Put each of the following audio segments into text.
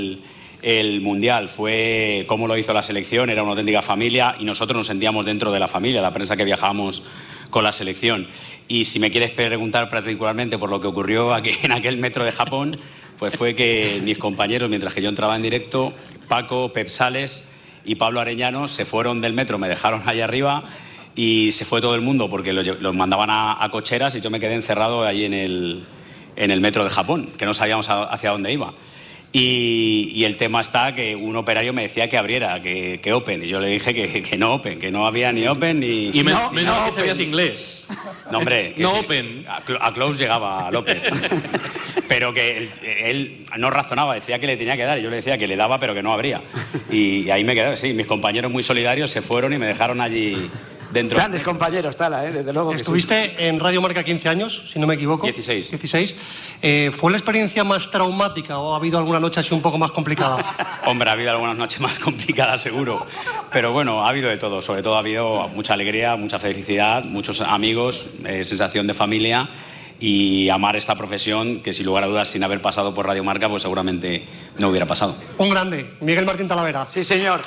el Mundial, fue cómo lo hizo la selección, era una auténtica familia y nosotros nos sentíamos dentro de la familia, la prensa que viajábamos con la selección. Y si me quieres preguntar particularmente por lo que ocurrió aquí en aquel metro de Japón, pues fue que mis compañeros, mientras que yo entraba en directo, Paco, Pep Sales y Pablo Arellano se fueron del metro, me dejaron allá arriba y se fue todo el mundo porque los mandaban a cocheras y yo me quedé encerrado ahí en el metro de Japón, que no sabíamos hacia dónde iba. Y el tema está que un operario me decía que abriera, que Open, y yo le dije que no Open, que no había ni Open ni... Y menos que sabías inglés. No, hombre. No Open. A Close llegaba López. Pero que él no razonaba, decía que le tenía que dar, y yo le decía que le daba pero que no abría. Y ahí me quedé, sí, mis compañeros muy solidarios se fueron y me dejaron allí... dentro. Grandes compañeros, Tala, desde luego. Estuviste en Radio Marca 15 años, si no me equivoco. 16. ¿Fue la experiencia más traumática o ha habido alguna noche así un poco más complicada? Hombre, ha habido algunas noches más complicadas, seguro. Pero bueno, ha habido de todo. Sobre todo ha habido mucha alegría, mucha felicidad, muchos amigos, sensación de familia y amar esta profesión que, sin lugar a dudas, sin haber pasado por Radio Marca, pues seguramente no hubiera pasado. Un grande, Miguel Martín Talavera. Sí, señor.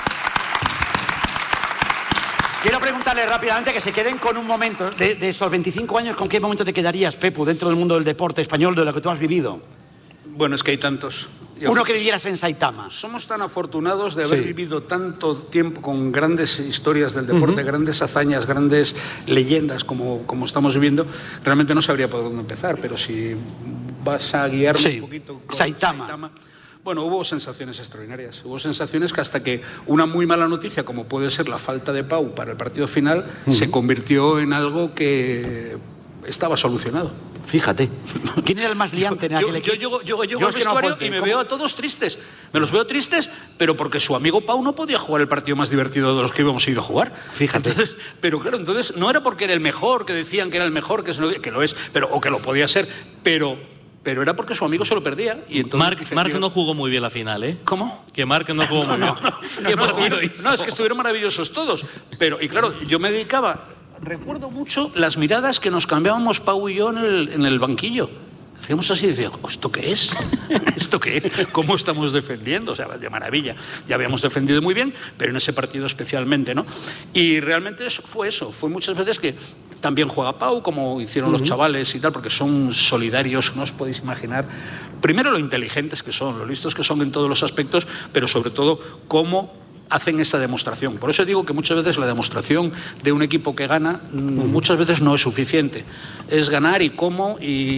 Quiero preguntarle rápidamente que se queden con un momento de estos 25 años. ¿Con qué momento te quedarías, Pepu, dentro del mundo del deporte español, de lo que tú has vivido? Bueno, es que hay tantos. Uno que vivieras en Saitama. Somos tan afortunados de haber vivido tanto tiempo con grandes historias del deporte, grandes hazañas, grandes leyendas como estamos viviendo. Realmente no sabría por dónde empezar, pero si vas a guiarme un poquito con Saitama. Bueno, hubo sensaciones extraordinarias. Hubo sensaciones que hasta que una muy mala noticia, como puede ser la falta de Pau para el partido final, se convirtió en algo que estaba solucionado. Fíjate. ¿Quién era el más liante en aquel equipo? Yo al vestuario y me veo a todos tristes. Me los veo tristes, pero porque su amigo Pau no podía jugar el partido más divertido de los que íbamos a ir a jugar. Fíjate. Entonces, pero claro, entonces no era porque era el mejor, que decían que era el mejor, que lo es, o que lo podía ser, pero era porque su amigo se lo perdía. Y entonces Marc no jugó muy bien la final, ¿eh? ¿Cómo? Que Marc no jugó muy bien. No, es que estuvieron maravillosos todos. Y claro, yo me dedicaba... Recuerdo mucho las miradas que nos cambiábamos Pau y yo en el banquillo. Hacíamos así y decíamos, ¿esto qué es? ¿Esto qué es? ¿Cómo estamos defendiendo? O sea, de maravilla. Ya habíamos defendido muy bien, pero en ese partido especialmente, ¿no? Y realmente fue eso. Fue muchas veces que también juega Pau, como hicieron los chavales y tal, porque son solidarios, no os podéis imaginar. Primero lo inteligentes que son, lo listos que son en todos los aspectos, pero sobre todo cómo hacen esa demostración. Por eso digo que muchas veces la demostración de un equipo que gana muchas veces no es suficiente. Es ganar y cómo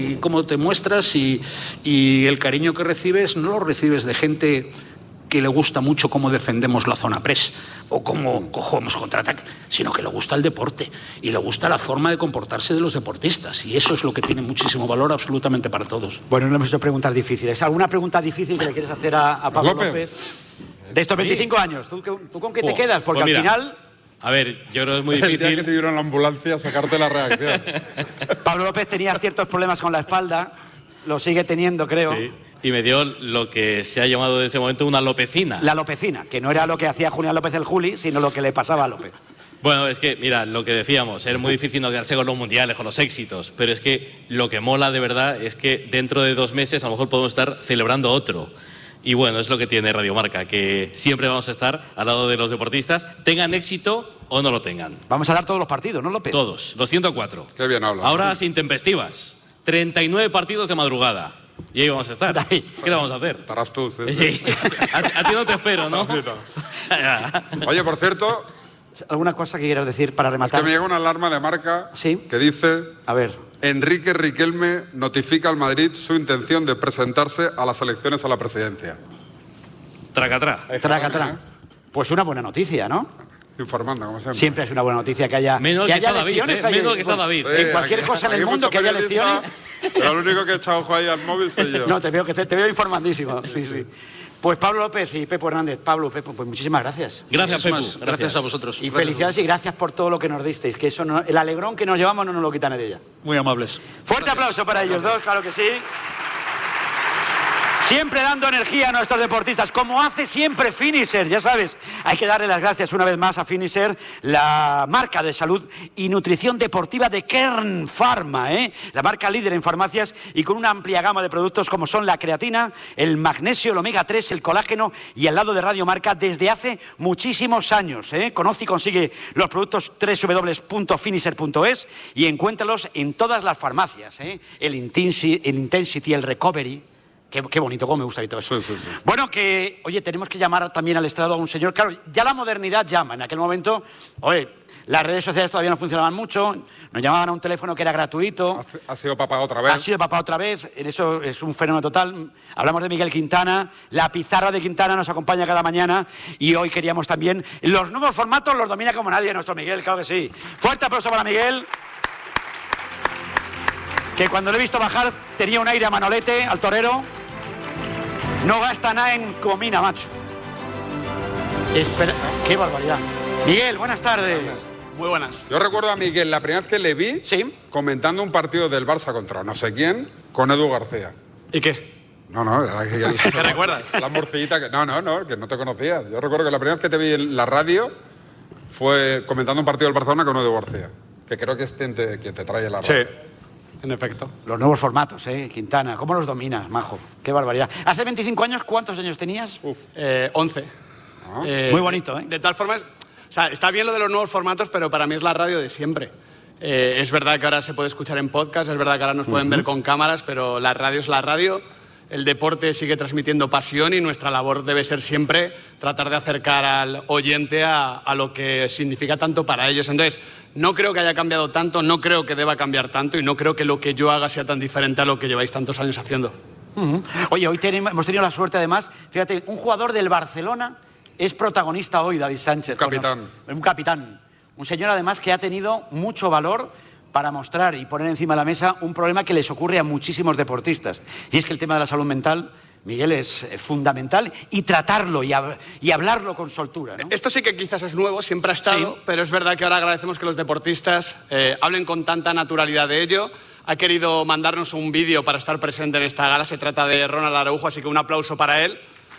te muestras y el cariño que recibes no lo recibes de gente que le gusta mucho cómo defendemos la zona press o cómo cogemos contraataque, sino que le gusta el deporte y le gusta la forma de comportarse de los deportistas, y eso es lo que tiene muchísimo valor absolutamente para todos. Bueno, no hemos hecho preguntas difíciles. ¿Alguna pregunta difícil que le quieres hacer a Pablo López? De estos 25 años, ¿tú con qué te quedas? Porque al final... A ver, yo creo que es muy difícil... El día que te dieron la ambulancia a sacarte la reacción. Pablo López tenía ciertos problemas con la espalda, lo sigue teniendo, creo. Sí, y me dio lo que se ha llamado desde ese momento una lopecina. La lopecina, que no era lo que hacía Julián López el Juli, sino lo que le pasaba a López. Bueno, es que, mira, lo que decíamos, es muy difícil no quedarse con los mundiales, con los éxitos, pero es que lo que mola de verdad es que dentro de 2 meses a lo mejor podemos estar celebrando otro. Y bueno, es lo que tiene Radio Marca, que siempre vamos a estar al lado de los deportistas, tengan éxito o no lo tengan. Vamos a dar todos los partidos, ¿no, López? Todos, los 104. Qué bien hablas. Ahora sin tempestivas, 39 partidos de madrugada. Y ahí vamos a estar. ¿Qué le vamos a hacer? Estarás tú, sí. Sí. A ti no te espero, ¿no? Oye, por cierto... ¿Alguna cosa que quieras decir para rematar? Es que me llega una alarma de Marca que dice... A ver... Enrique Riquelme notifica al Madrid su intención de presentarse a las elecciones a la presidencia. Tracatrá. Tracatrá. Pues una buena noticia, ¿no? Informando, como siempre. Siempre es una buena noticia que haya menos que está David, menos que está David. En cualquier cosa en el mundo que haya elecciones... Pero el único que he echado ojo ahí al móvil soy yo. No, te veo informadísimo. Sí. Pues Pablo López y Pepo Hernández. Pablo, Pepo, pues muchísimas gracias. Gracias, Pepo. Gracias a vosotros. Y felicidades y gracias por todo lo que nos disteis, que eso no, el alegrón que nos llevamos no nos lo quitan de ella. Muy amables. Fuerte aplauso para ellos dos, claro que sí. Siempre dando energía a nuestros deportistas, como hace siempre Finisher, ya sabes. Hay que darle las gracias una vez más a Finisher, la marca de salud y nutrición deportiva de Kern Pharma, la marca líder en farmacias y con una amplia gama de productos como son la creatina, el magnesio, el omega 3, el colágeno y al lado de Radio Marca desde hace muchísimos años. Conoce y consigue los productos www.finisher.es y encuéntralos en todas las farmacias. El Intensity, el Recovery. Qué bonito, cómo me gusta y todo eso. Sí. Bueno, que, oye, tenemos que llamar también al estrado a un señor. Claro, ya la modernidad llama. En aquel momento, oye, las redes sociales todavía no funcionaban mucho. Nos llamaban a un teléfono que era gratuito. Ha sido papá otra vez. Ha sido papá otra vez. Eso es un fenómeno total. Hablamos de Miguel Quintana. La pizarra de Quintana nos acompaña cada mañana. Y hoy queríamos también... Los nuevos formatos los domina como nadie nuestro Miguel, claro que sí. Fuerte aplauso para Miguel. Que cuando lo he visto bajar tenía un aire a Manolete, al torero. No gasta nada en comina, macho. Espera, qué barbaridad. Miguel, buenas tardes. Muy buenas. Yo recuerdo a Miguel la primera vez que le vi comentando un partido del Barça contra no sé quién con Edu García. ¿Y qué? No, ¿Qué recuerdas? La morcillita que... No, que no te conocía. Yo recuerdo que la primera vez que te vi en la radio fue comentando un partido del Barcelona con Edu García, que creo que es quien te trae la radio. Sí. En efecto. Los nuevos formatos, Quintana. ¿Cómo los dominas, majo? Qué barbaridad. Hace 25 años, ¿cuántos años tenías? 11. Muy bonito, De tal forma, o sea, está bien lo de los nuevos formatos, pero para mí es la radio de siempre. Es verdad que ahora se puede escuchar en podcast, es verdad que ahora nos pueden ver con cámaras, pero la radio es la radio. El deporte sigue transmitiendo pasión y nuestra labor debe ser siempre tratar de acercar al oyente a lo que significa tanto para ellos. Entonces, no creo que haya cambiado tanto, no creo que deba cambiar tanto y no creo que lo que yo haga sea tan diferente a lo que lleváis tantos años haciendo. Oye, hoy hemos tenido la suerte además, fíjate, un jugador del Barcelona es protagonista hoy, David Sánchez. Capitán. Un capitán. Un señor además que ha tenido mucho valor para mostrar y poner encima de la mesa un problema que les ocurre a muchísimos deportistas. Y es que el tema de la salud mental, Miguel, es fundamental y tratarlo y hablarlo con soltura, ¿no? Esto sí que quizás es nuevo, siempre ha estado, pero es verdad que ahora agradecemos que los deportistas hablen con tanta naturalidad de ello. Ha querido mandarnos un vídeo para estar presente en esta gala. Se trata de Ronald Araujo, así que un aplauso para él.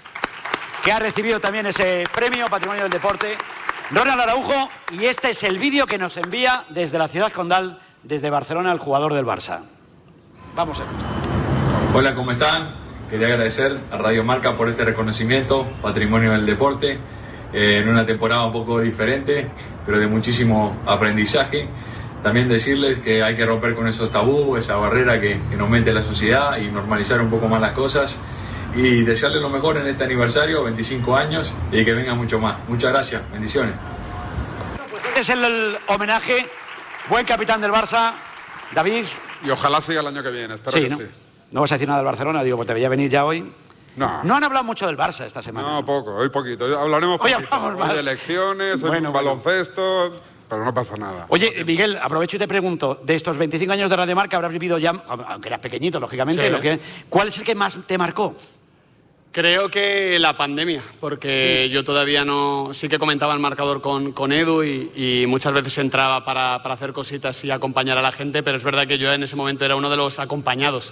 Que ha recibido también ese premio Patrimonio del Deporte. Ronald Araujo, y este es el vídeo que nos envía desde la ciudad condal, desde Barcelona, el jugador del Barça. Vamos a escuchar. Hola, ¿cómo están? Quería agradecer a Radio Marca por este reconocimiento, Patrimonio del Deporte, en una temporada un poco diferente, pero de muchísimo aprendizaje. También decirles que hay que romper con esos tabúes, esa barrera que nos mete la sociedad y normalizar un poco más las cosas. Y desearles lo mejor en este aniversario, 25 años, y que venga mucho más. Muchas gracias, bendiciones. Pues este es el homenaje, buen capitán del Barça, David. Y ojalá siga el año que viene, espero que ¿no? sí. No vas a decir nada del Barcelona, digo, pues te veía venir ya hoy. No. No han hablado mucho del Barça esta semana. No, poco, hoy poquito. Hablaremos Hoy poquito. hablamos más. Hoy de elecciones, hoy Bueno, baloncesto, pero no pasa nada. Oye, Miguel, aprovecho y te pregunto, de estos 25 años de Radio Marca habrás vivido ya, aunque eras pequeñito, lógicamente, Sí. ¿cuál es el que más te marcó? Creo que la pandemia, porque yo todavía no... Sí que comentaba el marcador con Edu y muchas veces entraba para hacer cositas y acompañar a la gente, pero es verdad que yo en ese momento era uno de los acompañados.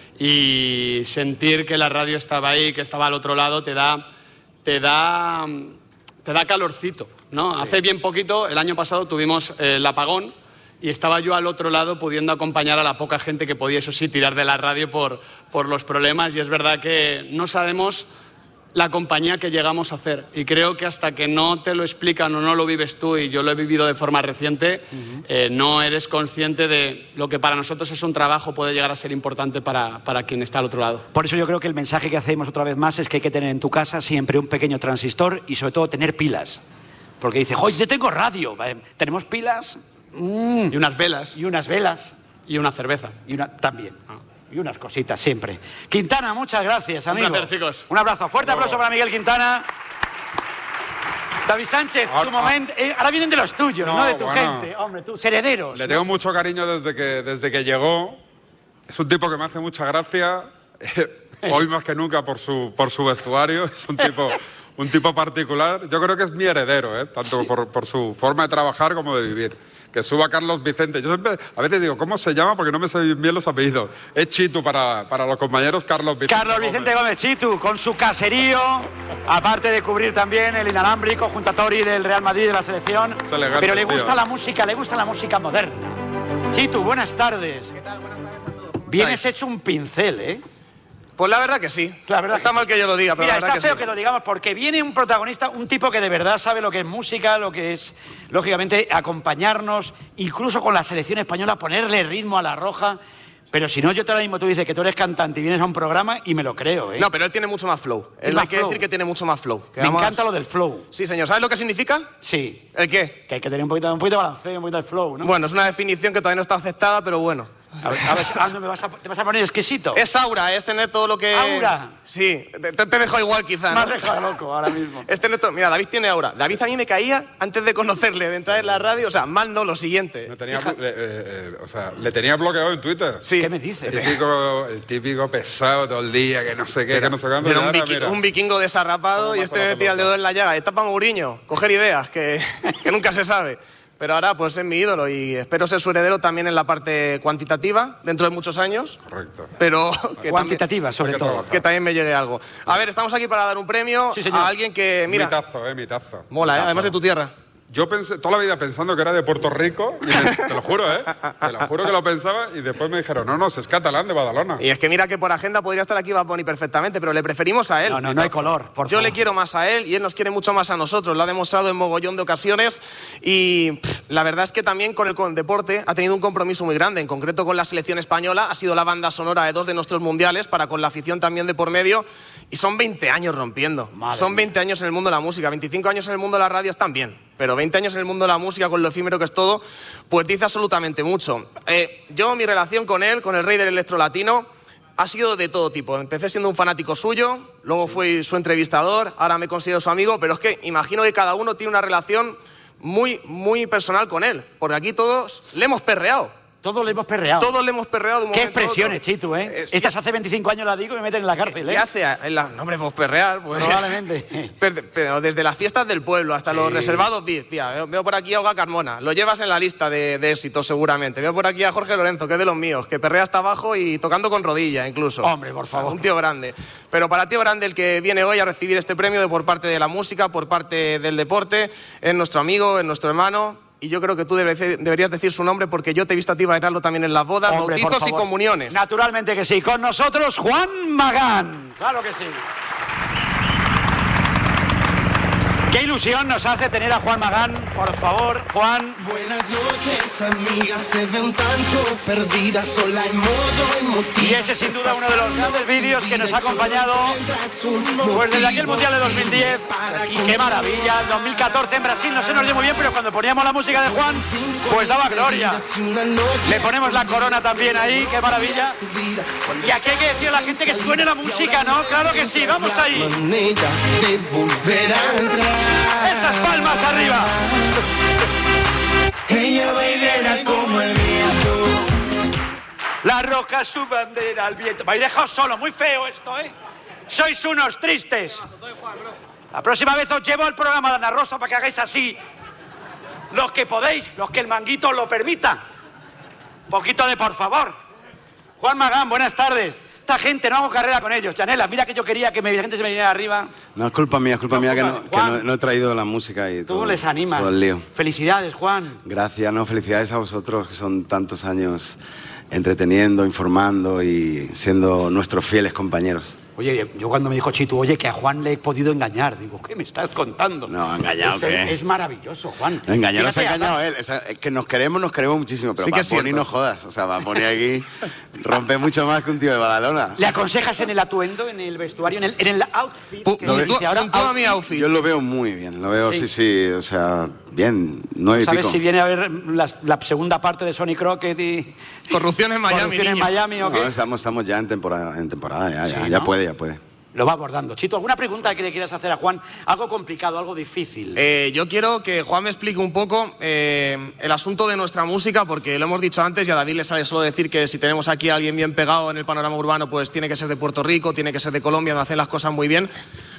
Y sentir que la radio estaba ahí, que estaba al otro lado, te da calorcito, ¿no? Sí. Hace bien poquito, el año pasado, tuvimos el apagón y estaba yo al otro lado pudiendo acompañar a la poca gente que podía, eso sí, tirar de la radio por los problemas. Y es verdad que no sabemos la compañía que llegamos a hacer. Y creo que hasta que no te lo explican o no lo vives tú, y yo lo he vivido de forma reciente, no eres consciente de lo que para nosotros es un trabajo, puede llegar a ser importante para quien está al otro lado. Por eso yo creo que el mensaje que hacemos otra vez más es que hay que tener en tu casa siempre un pequeño transistor y sobre todo tener pilas. Porque dice, ¡oye, yo tengo radio! ¿Tenemos pilas? Y unas velas. Y unas velas. Y una cerveza. Y también. Y unas cositas siempre. Quintana, muchas gracias, amigo. Un placer, chicos. Un abrazo. Fuerte aplauso para Miguel Quintana. David Sánchez, tu momento. Ahora vienen de los tuyos, no de tu gente. Hombre, tus herederos. Le tengo mucho cariño desde que llegó. Es un tipo que me hace mucha gracia. Hoy más que nunca por su vestuario. Es un tipo particular. Yo creo que es mi heredero, tanto por su forma de trabajar como de vivir. Que suba Carlos Vicente. Yo siempre, a veces digo, ¿cómo se llama? Porque no me sé bien los apellidos. Es Chitu para los compañeros, Carlos Vicente. Carlos Vicente Gómez Chitu, con su caserío, aparte de cubrir también el inalámbrico junto a Tori del Real Madrid de la selección. Elegante, pero le gusta tío. la música, le gusta la música moderna. Chitu, buenas tardes. ¿Qué tal? Buenas tardes a todos. Vienes hecho un pincel, ¿eh? Pues la verdad que sí. La verdad está mal que yo lo diga, pero mira, la verdad está feo sí. que lo digamos porque viene un protagonista, un tipo que de verdad sabe lo que es música, lo que es, lógicamente, acompañarnos, incluso con la selección española, ponerle ritmo a La Roja. Pero si no, yo ahora mismo tú dices que tú eres cantante y vienes a un programa y me lo creo, ¿eh? No, pero él tiene mucho más flow. ¿Tiene más Hay que flow? decir que tiene mucho más flow. Me encanta lo del flow. Sí, señor. ¿Sabes lo que significa? Sí. ¿El qué? Que hay que tener un poquito de balanceo, un poquito de flow, ¿no? Bueno, es una definición que todavía no está aceptada, pero bueno. A ver, ¿no te vas a poner exquisito? Es aura, es tener todo lo que... ¿Aura? Sí, te dejo igual quizá, Me ¿no? has dejado loco ahora mismo. Es tener todo... Mira, David tiene aura. David a mí me caía antes de conocerle, de entrar en la radio. O sea, mal no, lo siguiente. Me tenía, le tenía bloqueado en Twitter. Sí. ¿Qué me dices? El típico pesado todo el día, que no sé qué, que no sé cuándo. Era y ahora, un mira. vikingo desarrapado Toma, y este toma, metía el toma. dedo en la llaga. Etapa Mourinho, coger ideas, que nunca se sabe. Pero ahora pues es mi ídolo y espero ser su heredero también en la parte cuantitativa dentro de muchos años. Correcto. Pero que Cuantitativa, sobre hay que todo. trabajar. que también me llegue algo. A ver, estamos aquí para dar un premio Sí, señor. a alguien que, mira, Mitazo. mola, además de tu tierra. Yo pensé toda la vida pensando que era de Puerto Rico, y te lo juro, te lo juro que lo pensaba, y después me dijeron, no, es catalán de Badalona. Y es que mira que por agenda podría estar aquí Bad Bunny perfectamente, pero le preferimos a él. No hay color, por Yo favor. le quiero más a él y él nos quiere mucho más a nosotros. Lo ha demostrado en mogollón de ocasiones y la verdad es que también con el deporte ha tenido un compromiso muy grande. En concreto con la selección española ha sido la banda sonora de 2 de nuestros mundiales, para con la afición también de por medio. Y son 20 años rompiendo. Madre Son mía. 20 años en el mundo de la música. 25 años en el mundo de la radio están bien. Pero 20 años en el mundo de la música, con lo efímero que es todo, pues dice absolutamente mucho. Yo, mi relación con él, con el rey del electro latino, ha sido de todo tipo. Empecé siendo un fanático suyo, luego fui su entrevistador, ahora me considero su amigo, pero es que imagino que cada uno tiene una relación muy, muy personal con él, porque aquí todos le hemos perreado. Todos le hemos perreado. Todos le hemos perreado de un Qué momento a otro. expresiones, Chitu, ¿eh? Estas hace 25 años las digo y me meten en la cárcel, ¿eh? Ya sea, no hombre, pues perrear, pues... Probablemente. Pero desde las fiestas del pueblo hasta los reservados VIP. Veo por aquí a Olga Carmona, lo llevas en la lista de éxitos seguramente. Veo por aquí a Jorge Lorenzo, que es de los míos, que perrea hasta abajo y tocando con rodilla incluso. Hombre, por favor. Un tío grande. Pero para tío grande, el que viene hoy a recibir este premio por parte de la música, por parte del deporte, es nuestro amigo, es nuestro hermano. Y yo creo que tú deberías decir su nombre, porque yo te he visto a ti bailarlo también en las bodas, Hombre, por bautizos y favor. comuniones. Naturalmente que sí. Con nosotros, Juan Magán. Claro que sí. Qué ilusión nos hace tener a Juan Magán. Por favor, Juan. Buenas noches, amigas, se ve un tanto perdida, sola en modo emotivo. Y ese es sin duda uno de los grandes vídeos que nos ha acompañado pues desde aquel Mundial de 2010. Y qué maravilla, el 2014 en Brasil no se nos dio muy bien, pero cuando poníamos la música de Juan, pues daba gloria. Le ponemos la corona también ahí, qué maravilla. Y aquí hay que decir a la gente que suene la música, ¿no? Claro que sí, vamos ahí. Manera de volver a entrar. Esas palmas arriba. Ella bailera como el viento. La roja su bandera al viento. Me habéis dejado solo, muy feo esto, ¿eh? Sois unos tristes. La próxima vez os llevo al programa de Ana Rosa para que hagáis así. Los que podéis, los que el manguito os lo permita. Un poquito de por favor. Juan Magán, buenas tardes. Esta gente, no hago carrera con ellos. Janela, mira que yo quería que mi gente se me viniera arriba. No, es culpa mía que Juan. no he traído la música y Tú todo, les animas. todo el lío. Felicidades, Juan. Gracias, no, felicidades a vosotros, que son tantos años entreteniendo, informando y siendo nuestros fieles compañeros. Oye, yo cuando me dijo Chitu, oye, que a Juan le he podido engañar, digo, ¿qué me estás contando? No, engañado, ¿qué? Es maravilloso, Juan. No, engañado, se ha Fíjate, engañado él. Es que nos queremos muchísimo, pero Sí que es Bad Bunny cierto. no jodas. O sea, Bad Bunny aquí rompe mucho más que un tío de Badalona. ¿Le aconsejas en el atuendo, en el vestuario, en el outfit? que se dice ahora, Puntúa mi outfit. Yo lo veo muy bien, lo veo, Sí. sí, o sea, bien, 9 y ¿Sabes pico. si viene a ver la segunda parte de Sonny Crockett y Corrupción en Miami, corrupción en niño. Miami o No, qué? estamos ya en temporada, Sí, ya ¿no? puede. Lo va abordando. Chitu, ¿alguna pregunta que le quieras hacer a Juan? Algo complicado, algo difícil. Yo quiero que Juan me explique un poco el asunto de nuestra música, porque lo hemos dicho antes y a David le sale solo decir que si tenemos aquí a alguien bien pegado en el panorama urbano, pues tiene que ser de Puerto Rico, tiene que ser de Colombia, donde hacen las cosas muy bien.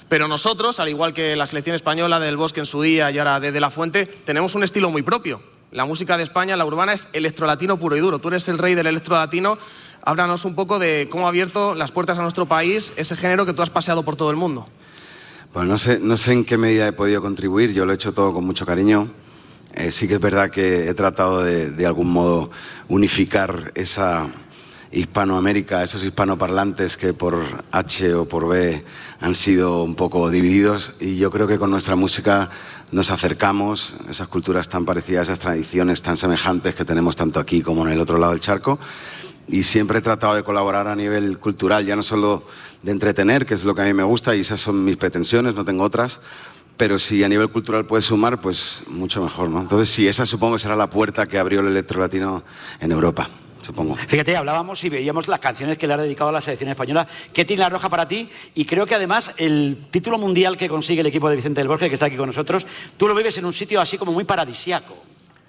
Pero nosotros, al igual que la selección española del Bosque en su día y ahora de La Fuente, tenemos un estilo muy propio. La música de España, la urbana, es electrolatino puro y duro. Tú eres el rey del electrolatino. Háblanos un poco de cómo ha abierto las puertas a nuestro país ese género que tú has paseado por todo el mundo. Bueno, no sé en qué medida he podido contribuir. Yo lo he hecho todo con mucho cariño. Sí que es verdad que he tratado de algún modo unificar esa Hispanoamérica, esos hispanoparlantes que por H o por B han sido un poco divididos, y yo creo que con nuestra música nos acercamos, esas culturas tan parecidas, esas tradiciones tan semejantes que tenemos tanto aquí como en el otro lado del charco, y siempre he tratado de colaborar a nivel cultural, ya no solo de entretener, que es lo que a mí me gusta y esas son mis pretensiones, no tengo otras, pero si a nivel cultural puedes sumar, pues mucho mejor, ¿no? Entonces sí, esa supongo que será la puerta que abrió el electrolatino en Europa. Supongo. Fíjate, hablábamos y veíamos las canciones que le has dedicado a la selección española. ¿Qué tiene La Roja para ti? Y creo que además el título mundial que consigue el equipo de Vicente del Bosque, que está aquí con nosotros, tú lo vives en un sitio así como muy paradisiaco.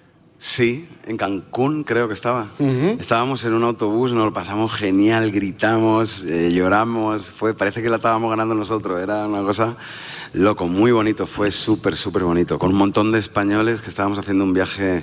Sí, en Cancún creo que estaba. Estábamos en un autobús, nos lo pasamos genial, gritamos, lloramos, parece que la estábamos ganando nosotros, era una cosa loco, muy bonito, fue súper bonito, con un montón de españoles que estábamos haciendo un viaje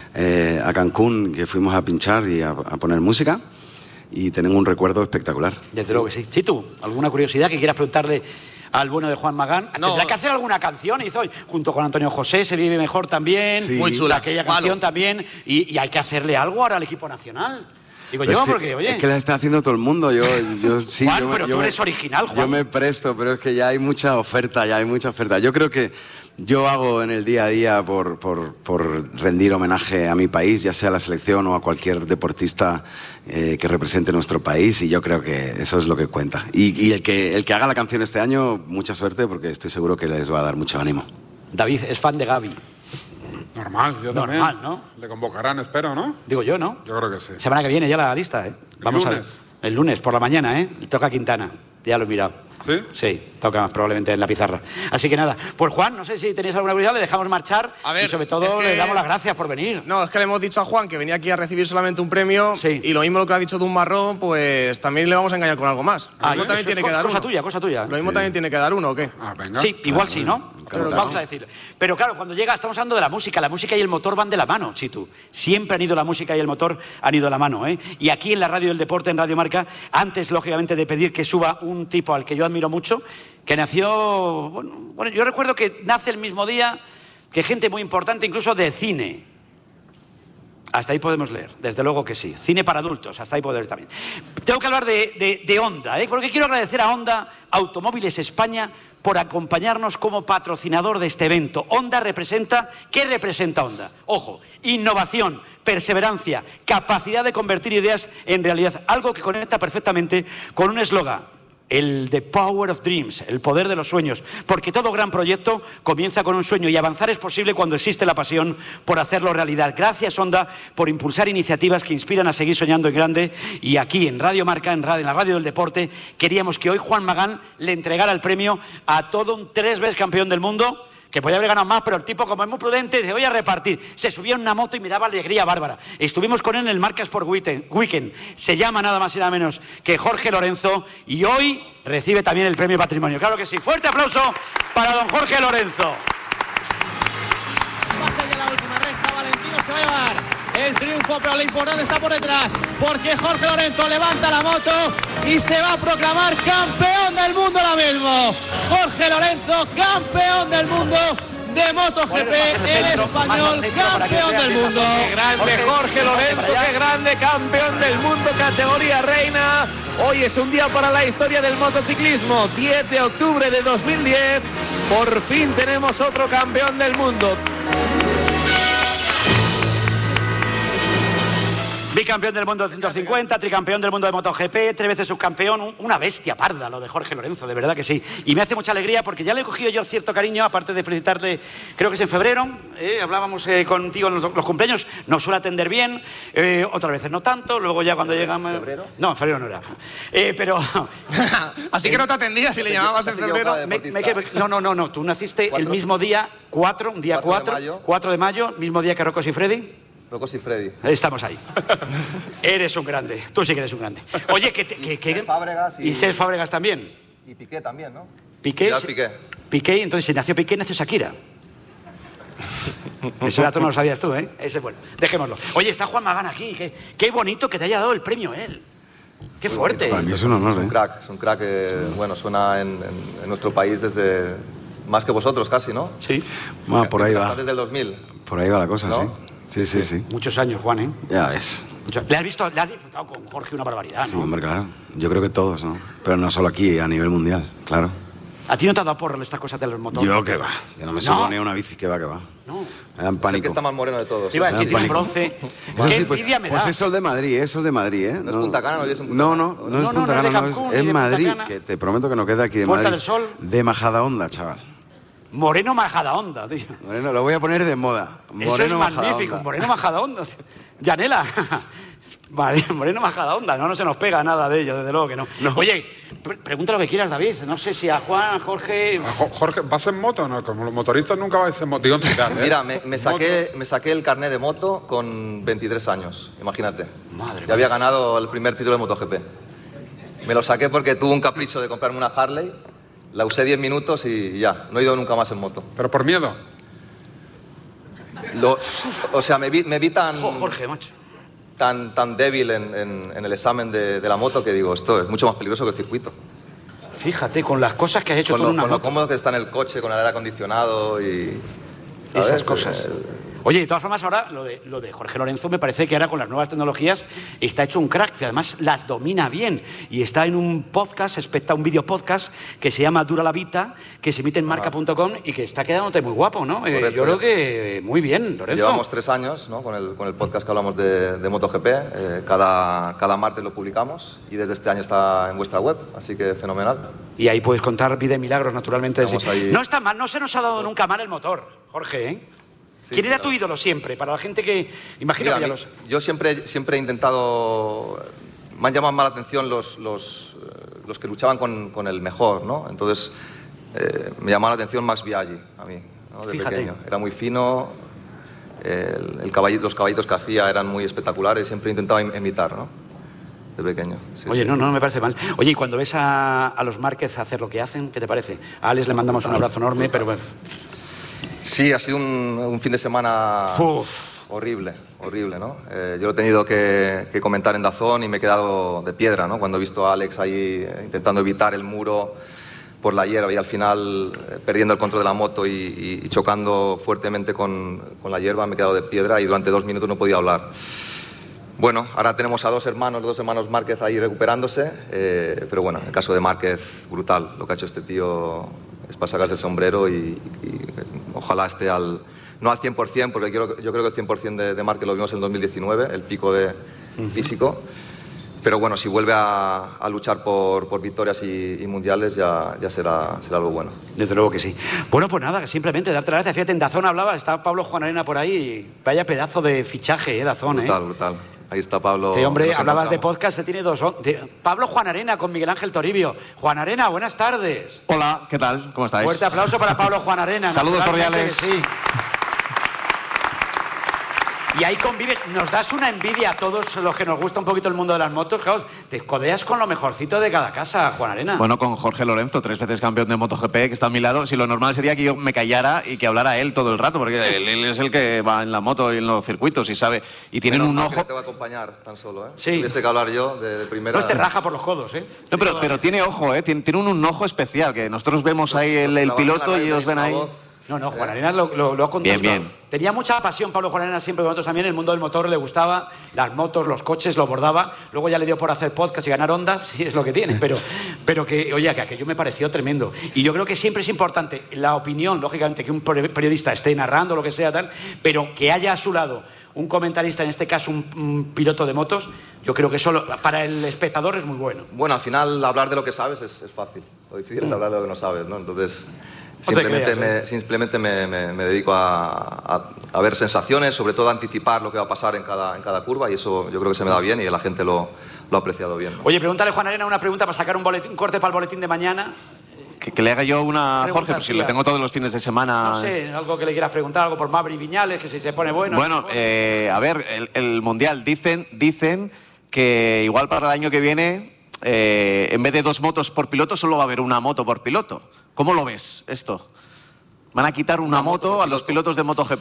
a Cancún, que fuimos a pinchar y a poner música, y tenemos un recuerdo espectacular. Desde luego que sí. Sí, tú, ¿alguna curiosidad que quieras preguntarle al bueno de Juan Magán? No. Tendrá que hacer alguna canción, hizo junto con Antonio José, Se vive mejor también, sí. Muy chula, aquella canción también, y hay que hacerle algo ahora al equipo nacional. Digo pues yo, porque, oye... Es que la está haciendo todo el mundo, sí. Juan, pero tú eres original, Juan. Yo me presto, pero es que ya hay mucha oferta, Yo creo que yo hago en el día a día por rendir homenaje a mi país, ya sea a la selección o a cualquier deportista que represente nuestro país, y yo creo que eso es lo que cuenta. Y el que haga la canción este año, mucha suerte, porque estoy seguro que les va a dar mucho ánimo. David es fan de Gaby. Normal, yo también. Normal, ¿no? Le convocarán, espero, ¿no? Digo yo, ¿no? Yo creo que sí. Semana que viene ya la lista, ¿eh? Vamos a ver. El lunes por la mañana, ¿eh? Y toca Quintana. Ya lo he mirado. ¿Sí? Sí, toca probablemente en la pizarra. Así que nada. Pues Juan, no sé si tenéis alguna curiosidad, le dejamos marchar. A ver, y sobre todo le damos las gracias por venir. No, es que le hemos dicho a Juan que venía aquí a recibir solamente un premio, y lo mismo lo que ha dicho de un marrón, pues también le vamos a engañar con algo más. Lo mismo también tiene que dar cosa uno. Cosa tuya. Lo mismo también tiene que dar uno, ¿o qué? Venga. Sí, igual sí, ¿no? Pero vamos a decirlo. Pero claro, cuando llega, estamos hablando de la música y el motor van de la mano, Chitu. Siempre han ido la música y el motor han ido de la mano, ¿eh? Y aquí en la radio del deporte, en Radio Marca, antes, lógicamente, de pedir que suba un tipo al que yo admiro mucho, que nació... Bueno, yo recuerdo que nace el mismo día que gente muy importante, incluso de cine. Hasta ahí podemos leer, desde luego que sí. Cine para adultos, hasta ahí puedo leer también. Tengo que hablar de Honda, ¿eh? Porque quiero agradecer a Honda Automóviles España por acompañarnos como patrocinador de este evento. Honda representa... ¿Qué representa Honda? Ojo, innovación, perseverancia, capacidad de convertir ideas en realidad. Algo que conecta perfectamente con un eslogan. El The Power of Dreams, el poder de los sueños, porque todo gran proyecto comienza con un sueño y avanzar es posible cuando existe la pasión por hacerlo realidad. Gracias, Honda, por impulsar iniciativas que inspiran a seguir soñando en grande, y aquí en Radio Marca, en la radio del deporte, queríamos que hoy Juan Magán le entregara el premio a todo un 3 veces campeón del mundo, que podía haber ganado más, pero el tipo, como es muy prudente, dice, voy a repartir. Se subía en una moto y me daba alegría bárbara. Estuvimos con él en el Marca Sport Weekend. Se llama nada más y nada menos que Jorge Lorenzo, y hoy recibe también el premio Patrimonio. Claro que sí. Fuerte aplauso para don Jorge Lorenzo. Pasa ya la última recta, Valentino se va a llevar el triunfo, pero lo importante está por detrás, porque Jorge Lorenzo levanta la moto y se va a proclamar campeón del mundo ahora mismo. Jorge Lorenzo, campeón del mundo de MotoGP, el español, campeón del mundo. Qué grande Jorge Lorenzo, qué grande, campeón del mundo, categoría reina. Hoy es un día para la historia del motociclismo. 10 de octubre de 2010, por fin tenemos otro campeón del mundo. Bicampeón del mundo de 150, tricampeón del mundo de MotoGP, 3 veces subcampeón, una bestia parda lo de Jorge Lorenzo, de verdad que sí. Y me hace mucha alegría porque ya le he cogido yo cierto cariño, aparte de felicitarte, creo que es en febrero, hablábamos contigo en los cumpleaños, nos suele atender bien, otras veces no tanto, luego ya cuando llegamos... ¿Febrero? No, en febrero no era. Pero... Así que no te atendía si le llamabas en febrero. No, tú naciste el mismo día, 4 de mayo, mismo día que Rocos y Freddy. Rocos y Freddy. Estamos ahí. Eres un grande. Tú sí que eres un grande. Oye, Cés Fábregas y Cés Fábregas también. Y Piqué también, ¿no? Piqué. Piqué, entonces si nació Piqué, nació Shakira. Ese dato no lo sabías tú, ¿eh? Ese, bueno, dejémoslo. Oye, está Juan Magán aquí. Qué bonito que te haya dado el premio él. Qué fuerte. Para mí es un honor, Es un crack que, bueno, suena en nuestro país desde... Más que vosotros casi, ¿no? Sí. Bueno, por ahí va. Desde el 2000. Por ahí va la cosa, ¿no? Sí. Muchos años, Juan, ¿eh? Ya ves. ¿Le has visto? ¿Le has disfrutado con Jorge una barbaridad, no? Sí, hombre, claro. Yo creo que todos, ¿no? Pero no solo aquí, a nivel mundial, claro. ¿A ti no te ha dado porra estas cosas de los motores? Yo que va. Yo no me subo ni a una bici, que va. No. Me dan pánico. Es el que está más moreno de todos. Te iba a decir, tiene bronce. ¿Qué envidia me da? Pues es Sol de Madrid, ¿eh? No es Punta Cana, no es Punta Cana. No es Punta Cana, es Madrid, que te prometo que no queda aquí de Puerta Madrid. del Sol. De Majadahonda, chaval. Moreno Majadahonda, tío. Moreno, lo voy a poner de moda. Eso es magnífico, Moreno Majadahonda. Yanela. Moreno Majadahonda, no se nos pega nada de ello, desde luego que no. Oye, pregunta lo que quieras, David. No sé si a Juan, a Jorge... Jorge, ¿vas en moto o no? Como los motoristas nunca vais en moto. Digo, Mira, me saqué el carnet de moto con 23 años, imagínate. Madre ya había ganado el primer título de MotoGP. Me lo saqué porque tuve un capricho de comprarme una Harley, la usé 10 minutos y ya, no he ido nunca más en moto. ¿Pero por miedo? O sea, me vi tan... Jorge, macho. Tan débil en el examen de la moto que digo, esto es mucho más peligroso que el circuito. Fíjate, con las cosas que has hecho con tú en una con moto. lo cómodo que está en el coche, con el aire acondicionado y... ¿sabes? Esas cosas. Oye, de todas formas, ahora lo de Jorge Lorenzo me parece que ahora con las nuevas tecnologías está hecho un crack, que además las domina bien. Y está en un podcast, un video podcast que se llama Dura la Vita, que se emite en marca.com y que está quedándote muy guapo, ¿no? Correcto, yo creo que muy bien, Lorenzo. Llevamos 3 años, ¿no? con el podcast que hablamos de MotoGP. Cada martes lo publicamos y desde este año está en vuestra web, así que fenomenal. Y ahí puedes contar vida y milagros, naturalmente. Ahí... No está mal, no se nos ha dado nunca mal el motor, Jorge, ¿eh? Sí, ¿Quién era tu ídolo siempre? Para la gente que... Imagino Mira, que ya los... Yo siempre he intentado... Me han llamado más la atención los que luchaban con el mejor, ¿no? Entonces, me llamaba la atención Max Biaggi, a mí, ¿no? De pequeño. Era muy fino, los caballitos que hacía eran muy espectaculares, siempre intentaba imitar, ¿no? De pequeño. Sí, Oye, sí. no me parece mal. Oye, y cuando ves a los Márquez hacer lo que hacen, ¿qué te parece? A Alex le mandamos un abrazo enorme, pero... Sí, ha sido un fin de semana horrible, ¿no? Yo lo he tenido que comentar en DAZN y me he quedado de piedra, ¿no? Cuando he visto a Alex ahí intentando evitar el muro por la hierba y al final perdiendo el control de la moto y chocando fuertemente con la hierba, me he quedado de piedra y durante 2 minutos no podía hablar. Bueno, ahora tenemos a los dos hermanos Márquez ahí recuperándose, pero bueno, en el caso de Márquez, brutal. Lo que ha hecho este tío es para sacarse el sombrero y ojalá esté no al 100%, porque yo creo que el 100% de Márquez lo vimos en 2019, el pico de físico. Pero bueno, si vuelve a luchar por victorias y mundiales, ya será algo bueno. Desde luego que sí. Bueno, pues nada, simplemente darte las gracias. Fíjate, en DAZN hablaba, está Pablo Juan Arena por ahí. Y vaya pedazo de fichaje, DAZN, Brutal. Ahí está Pablo. Este hombre, hablabas de podcast, tiene 2... Pablo Juan Arena con Miguel Ángel Toribio. Juan Arena, buenas tardes. Hola, ¿qué tal? ¿Cómo estáis? Fuerte aplauso para Pablo Juan Arena. Saludos cordiales. Sí. Y ahí convive, nos das una envidia a todos los que nos gusta un poquito el mundo de las motos, claro, te codeas con lo mejorcito de cada casa, Juan Arena. Bueno, con Jorge Lorenzo, 3 veces campeón de MotoGP, que está a mi lado. Si lo normal sería que yo me callara y que hablara él todo el rato, porque él es el que va en la moto y en los circuitos y sabe. Y tienen un ojo... Te va a acompañar tan solo, ¿eh? Sí. Tuviese que hablar yo de primera... No te raja por los codos, ¿eh? No, pero tiene ojo, ¿eh? Tiene un ojo especial, que nosotros vemos ahí el piloto y ellos ven ahí... No, Juan Arena lo ha contado. Bien. Tenía mucha pasión Pablo Juan Arena siempre con nosotros también. El mundo del motor le gustaba, las motos, los coches, lo bordaba. Luego ya le dio por hacer podcast y ganar ondas, sí es lo que tiene. Pero que, oye, que aquello me pareció tremendo. Y yo creo que siempre es importante la opinión, lógicamente, que un periodista esté narrando lo que sea, tal, pero que haya a su lado un comentarista, en este caso un piloto de motos, yo creo que eso para el espectador es muy bueno. Bueno, al final hablar de lo que sabes es fácil. Lo difícil es hablar de lo que no sabes, ¿no? Entonces... Simplemente me dedico a ver sensaciones, sobre todo a anticipar lo que va a pasar en cada curva y eso yo creo que se me da bien y la gente lo ha apreciado bien, ¿no? Oye, pregúntale Juan Arena una pregunta para sacar un corte para el boletín de mañana. Que le haga yo una a Jorge, pues si le tengo todos los fines de semana... No sé, algo que le quieras preguntar, algo por Mavri Viñales, que si se pone bueno... Bueno, a ver, el Mundial, dicen que igual para el año que viene, en vez de 2 motos por piloto, solo va a haber una moto por piloto. ¿Cómo lo ves esto? ¿Van a quitar una moto a los pilotos de MotoGP?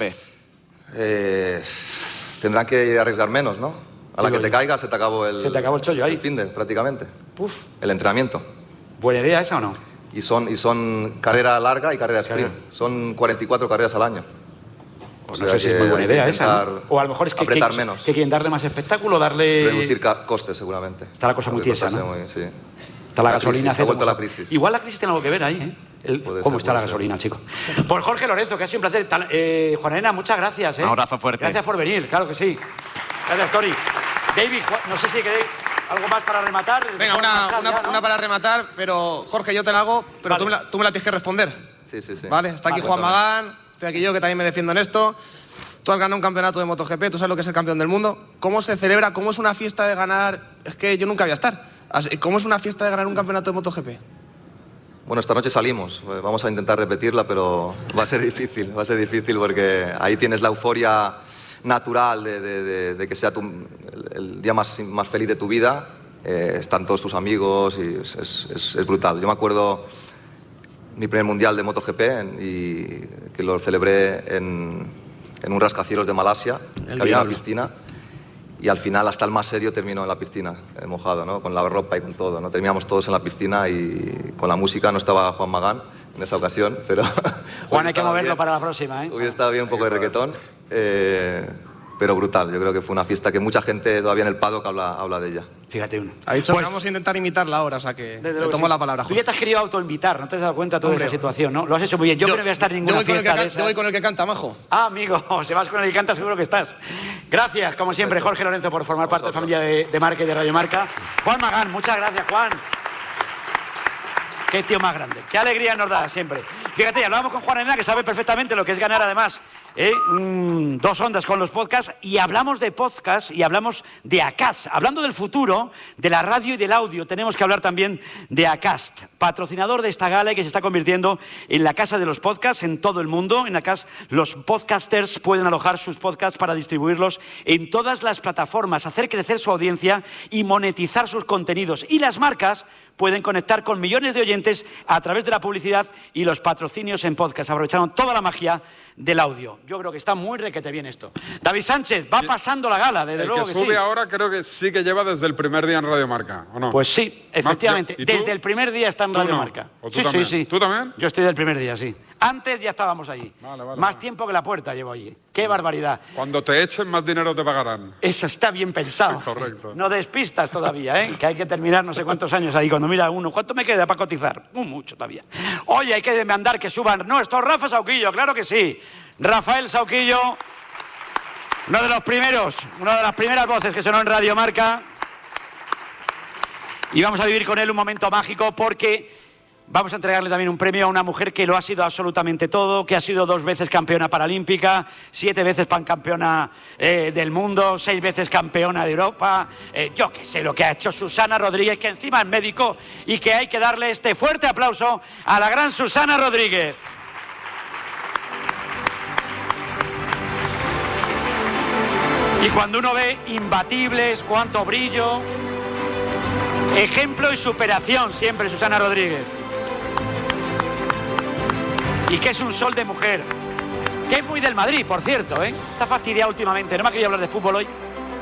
Tendrán que arriesgar menos, ¿no? A la que te caiga se te acabó el... Se te acabó el chollo ahí. El finde, prácticamente. Puf. El entrenamiento. ¿Buena idea esa o no? Y son carrera larga y carrera sprint. Son 44 carreras al año. Pues no sé si es muy buena idea esa, ¿no? O a lo mejor es que apretar menos. Que quieren darle más espectáculo, darle... Reducir costes, seguramente. Está la cosa muy tiesa, ¿no? Sí. Está la gasolina... Ha vuelto la crisis. Igual la crisis tiene algo que ver ahí, ¿eh? ¿Cómo está la gasolina, chico? Pues Jorge Lorenzo, que ha sido un placer. Juan Arena, muchas gracias, ¿eh? Un abrazo fuerte. Gracias por venir, claro que sí. Gracias, Tony. David, no sé si queréis algo más para rematar. Venga, una para rematar, pero Jorge, yo te la hago, pero vale. tú me la tienes que responder. Sí. Vale, está aquí Juan Magán, estoy aquí yo, que también me defiendo en esto. Tú has ganado un campeonato de MotoGP, tú sabes lo que es el campeón del mundo. ¿Cómo se celebra? ¿Cómo es una fiesta de ganar? Es que yo nunca voy a estar. ¿Cómo es una fiesta de ganar un campeonato de MotoGP? Bueno, esta noche salimos. Vamos a intentar repetirla, pero va a ser difícil porque ahí tienes la euforia natural de que sea el día más feliz de tu vida. Están todos tus amigos y es brutal. Yo me acuerdo mi primer mundial de MotoGP y que lo celebré en un rascacielos de Malasia, que había una piscina. Y al final hasta el más serio terminó en la piscina, mojado, ¿no? Con la ropa y con todo, ¿no? Terminamos todos en la piscina y con la música. No estaba Juan Magán en esa ocasión, pero... Juan, hay que moverlo bien para la próxima, ¿eh? Hubiera estado bien un poco de reggaetón, pero brutal. Yo creo que fue una fiesta que mucha gente todavía en el paddock habla de ella. Fíjate uno. Ha dicho que vamos a intentar imitarla ahora, o sea que le tomo la palabra. Tú ya te has querido autoinvitar, no te has dado cuenta de toda esa situación, ¿no? Lo has hecho muy bien. Yo creo que no voy a estar en ninguna fiesta de esas. Yo voy con el que canta, majo. Ah, amigo, si vas con el que canta seguro que estás. Gracias, como siempre, Jorge Lorenzo, por formar parte de la familia de Marca y de Radio Marca. Juan Magán, muchas gracias, Juan. Qué tío más grande. Qué alegría nos da siempre. Fíjate, ya hablábamos con Juan Arena, que sabe perfectamente lo que es ganar, además, 2 ondas con los podcasts, y hablamos de podcast y hablamos de Acast. Hablando del futuro de la radio y del audio, tenemos que hablar también de Acast, patrocinador de esta gala y que se está convirtiendo en la casa de los podcasts en todo el mundo. En Acast los podcasters pueden alojar sus podcasts para distribuirlos en todas las plataformas, hacer crecer su audiencia y monetizar sus contenidos. Y las marcas pueden conectar con millones de oyentes a través de la publicidad y los patrocinios en podcast. Aprovecharon toda la magia del audio. Yo creo que está muy requete bien esto. David Sánchez, va pasando la gala, desde luego que sí. El que sube ahora creo que sí que lleva desde el primer día en Radio Marca, ¿o no? Pues sí, efectivamente. Desde el primer día está en Radio Marca. ¿O tú también? Sí. ¿Tú también? Yo estoy del primer día, sí. Antes ya estábamos allí. Más tiempo que la puerta llevo allí. ¡Qué barbaridad! Cuando te echen, más dinero te pagarán. Eso está bien pensado. Correcto. No despistas todavía, ¿eh? Que hay que terminar no sé cuántos años ahí. Cuando mira uno, ¿cuánto me queda para cotizar? Mucho todavía. Oye, hay que demandar que suban. No, esto es Rafa Sauquillo, claro que sí. Rafael Sauquillo, uno de los primeros, una de las primeras voces que sonó en Radio Marca. Y vamos a vivir con él un momento mágico porque vamos a entregarle también un premio a una mujer que lo ha sido absolutamente todo, que ha sido 2 veces campeona paralímpica, 7 veces pancampeona del mundo, 6 veces campeona de Europa. Yo qué sé lo que ha hecho Susana Rodríguez, que encima es médico, y que hay que darle este fuerte aplauso a la gran Susana Rodríguez. Y cuando uno ve imbatibles, cuánto brillo, ejemplo y superación siempre Susana Rodríguez. Y que es un sol de mujer, que es muy del Madrid, por cierto, ¿eh? Está fastidiada últimamente, no me ha querido hablar de fútbol hoy.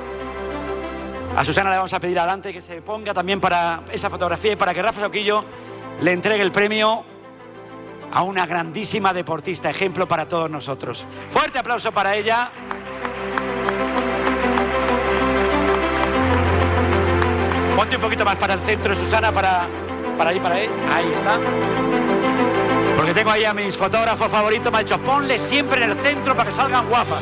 A Susana le vamos a pedir adelante que se ponga también para esa fotografía y para que Rafa Sauquillo le entregue el premio a una grandísima deportista, ejemplo para todos nosotros. Fuerte aplauso para ella. Ponte un poquito más para el centro, Susana, para ahí, ahí está. Porque tengo ahí a mis fotógrafos favoritos, me ha dicho, ponle siempre en el centro para que salgan guapas.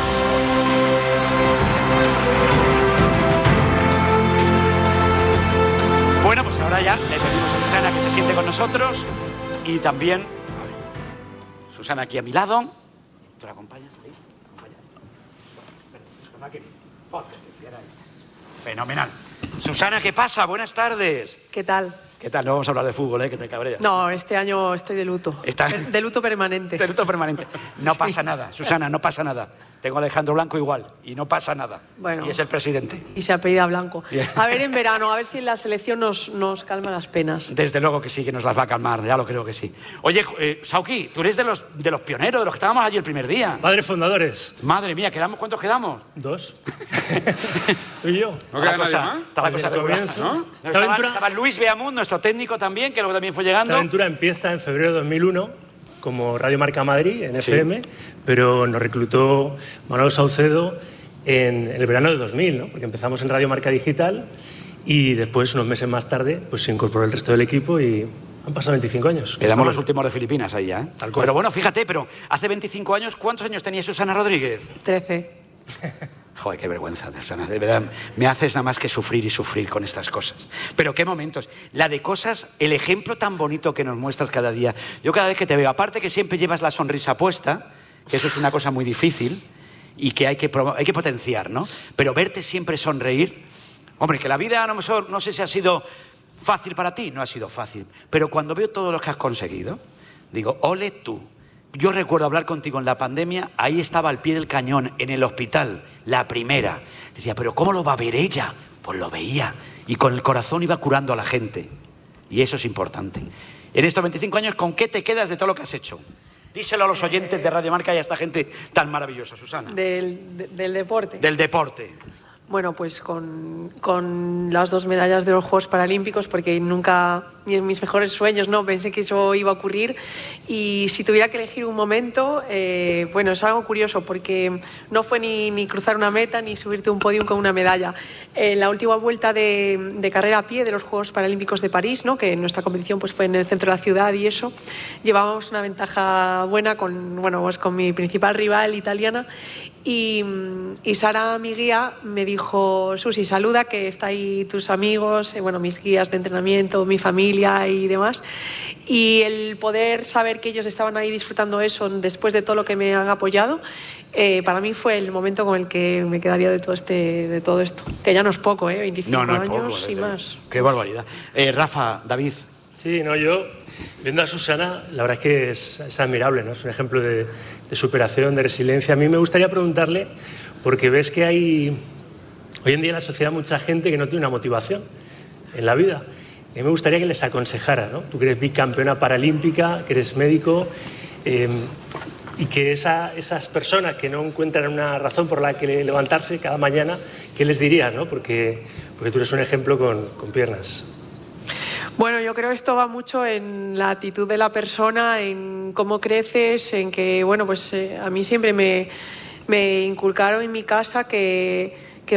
Bueno, pues ahora ya le pedimos a Susana que se siente con nosotros y también Susana aquí a mi lado. ¿Tú la acompañas? ¿Sí? Fenomenal. Susana, ¿qué pasa? Buenas tardes. ¿Qué tal? ¿Qué tal? No vamos a hablar de fútbol, ¿eh? Que te cabreas. No, este año estoy de luto. De luto permanente. De luto permanente. No pasa nada, Susana, no pasa nada. Tengo a Alejandro Blanco igual, y no pasa nada. Bueno. Y es el presidente. Y se apellida Blanco. A ver en verano, a ver si en la selección nos calma las penas. Desde luego que sí, que nos las va a calmar, ya lo creo que sí. Oye, Sauki, tú eres de los pioneros, de los que estábamos allí el primer día. Padres fundadores. Madre mía, ¿cuántos quedamos? 2. Tú y yo. ¿No queda nadie más? Está la cosa regular, ¿no? Estaba Luis Beamud, nuestro técnico también, que luego también fue llegando. Esta aventura empieza en febrero de 2001 como Radio Marca Madrid, en FM, pero nos reclutó Manuel Saucedo en el verano de 2000, ¿no? Porque empezamos en Radio Marca Digital y después, unos meses más tarde, pues se incorporó el resto del equipo y han pasado 25 años. Quedamos los últimos de Filipinas ahí ya, ¿eh? Tal cual. Pero bueno, fíjate, hace 25 años, ¿cuántos años tenía Susana Rodríguez? 13. Joder, qué vergüenza, Susana. De verdad, me haces nada más que sufrir y sufrir con estas cosas. Pero qué momentos. La de cosas, el ejemplo tan bonito que nos muestras cada día. Yo cada vez que te veo, aparte que siempre llevas la sonrisa puesta, que eso es una cosa muy difícil y que hay que potenciar, ¿no? Pero verte siempre sonreír. Hombre, que la vida a lo mejor, no sé si ha sido fácil para ti, no ha sido fácil. Pero cuando veo todo lo que has conseguido, digo, ole tú. Yo recuerdo hablar contigo en la pandemia, ahí estaba al pie del cañón, en el hospital, la primera. Decía, ¿pero cómo lo va a ver ella? Pues lo veía. Y con el corazón iba curando a la gente. Y eso es importante. En estos 25 años, ¿con qué te quedas de todo lo que has hecho? Díselo a los oyentes de Radio Marca y a esta gente tan maravillosa, Susana. Del deporte. Del deporte. Bueno, pues con las 2 medallas de los Juegos Paralímpicos, porque nunca, ni en mis mejores sueños, no pensé que eso iba a ocurrir. Y si tuviera que elegir un momento, bueno, es algo curioso, porque no fue ni cruzar una meta, ni subirte a un podium con una medalla. En la última vuelta de carrera a pie de los Juegos Paralímpicos de París, ¿no? Que nuestra competición pues fue en el centro de la ciudad y eso, llevábamos una ventaja buena con mi principal rival italiana. Y Sara, mi guía, me dijo, Susi, saluda que está ahí tus amigos, mis guías de entrenamiento, mi familia y demás. Y el poder saber que ellos estaban ahí disfrutando eso después de todo lo que me han apoyado, para mí fue el momento con el que me quedaría de todo esto. Que ya no es poco, 25 años y más. Qué barbaridad. Rafa, David. Sí, yo, viendo a Susana, la verdad es que es admirable, ¿no? Es un ejemplo de superación, de resiliencia. A mí me gustaría preguntarle, porque ves que hay hoy en día en la sociedad mucha gente que no tiene una motivación en la vida. A mí me gustaría que les aconsejara, ¿no? Tú que eres bicampeona paralímpica, que eres médico, y que esas personas que no encuentran una razón por la que levantarse cada mañana, ¿qué les dirías, ¿no? Porque tú eres un ejemplo con piernas. Bueno, yo creo que esto va mucho en la actitud de la persona, en cómo creces, en que, a mí siempre me inculcaron en mi casa que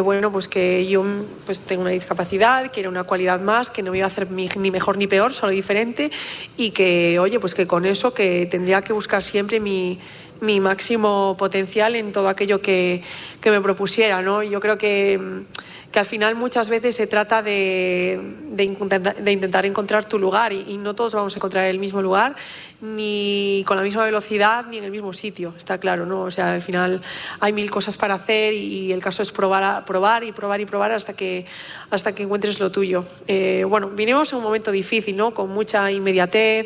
yo tengo una discapacidad, que era una cualidad más, que no me iba a hacer ni mejor ni peor, solo diferente, y que, que con eso que tendría que buscar siempre mi máximo potencial en todo aquello que me propusiera, ¿no? Yo creo que al final muchas veces se trata de intentar encontrar tu lugar y no todos vamos a encontrar el mismo lugar, ni con la misma velocidad, ni en el mismo sitio, está claro, ¿no? O sea, al final hay 1000 cosas para hacer y el caso es probar hasta que encuentres lo tuyo. Vinimos en un momento difícil, ¿no? Con mucha inmediatez,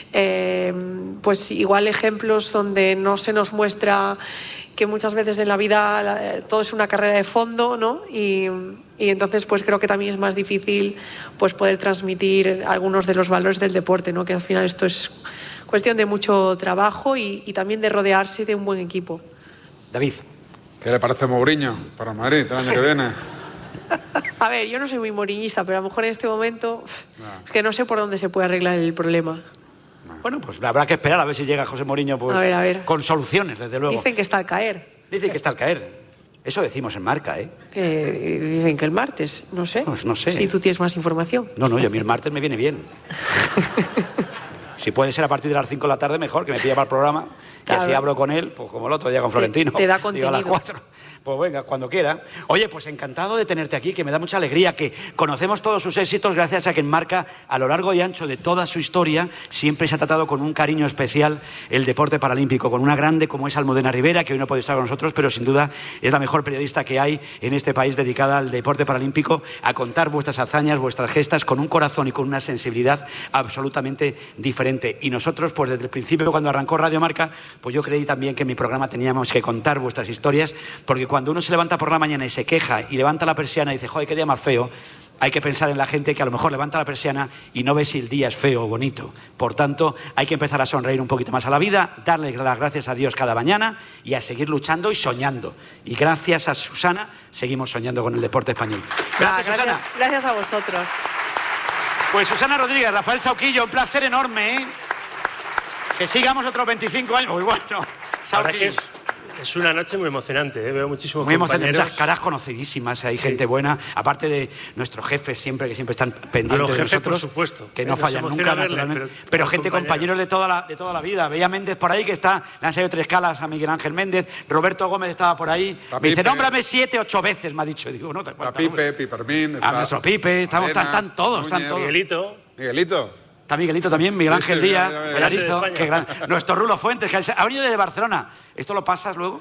pues igual ejemplos donde no se nos muestra que muchas veces en la vida todo es una carrera de fondo, ¿no? Y entonces pues creo que también es más difícil pues poder transmitir algunos de los valores del deporte, ¿no? Que al final esto es cuestión de mucho trabajo y también de rodearse de un buen equipo. David. ¿Qué le parece Mourinho para Madrid el año que viene? A ver, yo no soy muy mourinhista, pero a lo mejor en este momento es que no sé por dónde se puede arreglar el problema. Bueno, pues habrá que esperar a ver si llega José Mourinho pues, a ver. con soluciones, desde luego. Dicen que está al caer. Dicen que está al caer. Eso decimos en Marca, ¿eh? Dicen que el martes, no sé. Pues no sé. Si tú tienes más información. No, yo a mí el martes me viene bien. Si puede ser a partir de las 5 de la tarde, mejor, que me pilla para el programa. Claro. Y así abro con él, pues como el otro día con Florentino. Te da contenido. Digo, a las 4. Pues venga, cuando quiera. Oye, pues encantado de tenerte aquí, que me da mucha alegría, que conocemos todos sus éxitos gracias a que en Marca, a lo largo y ancho de toda su historia, siempre se ha tratado con un cariño especial el deporte paralímpico, con una grande como es Almudena Rivera, que hoy no puede estar con nosotros, pero sin duda es la mejor periodista que hay en este país dedicada al deporte paralímpico, a contar vuestras hazañas, vuestras gestas, con un corazón y con una sensibilidad absolutamente diferente. excelente. Y nosotros, pues desde el principio, cuando arrancó Radio Marca, pues yo creí también que en mi programa teníamos que contar vuestras historias, porque cuando uno se levanta por la mañana y se queja y levanta la persiana y dice, joder, qué día más feo, hay que pensar en la gente que a lo mejor levanta la persiana y no ve si el día es feo o bonito. Por tanto, hay que empezar a sonreír un poquito más a la vida, darle las gracias a Dios cada mañana y a seguir luchando y soñando. Y gracias a Susana, seguimos soñando con el deporte español. Gracias, Susana. Gracias a vosotros. Pues Susana Rodríguez, Rafael Sauquillo, un placer enorme, ¿eh? Que sigamos otros 25 años. Muy bueno. La verdad que es una noche muy emocionante, ¿eh? Veo muchísimos muy compañeros. Muchas caras conocidísimas, hay gente buena, aparte de nuestros jefes siempre, que siempre están pendientes de nosotros, por supuesto, que no fallan nunca, naturalmente, pero gente, compañeros de toda la vida. Veía Méndez por ahí, que le han salido 3 calas a Miguel Ángel Méndez, Roberto Gómez estaba por ahí, me dice, nómbrame 7, 8 veces, me ha dicho, digo, no te cuento. Pipe, Pipermín, a nuestro Pipe, están todos. Miguelito. Está Miguelito también, Miguel Ángel Díaz, Velarizo, nuestro Rulo Fuentes, que ha venido desde Barcelona. ¿Esto lo pasas luego?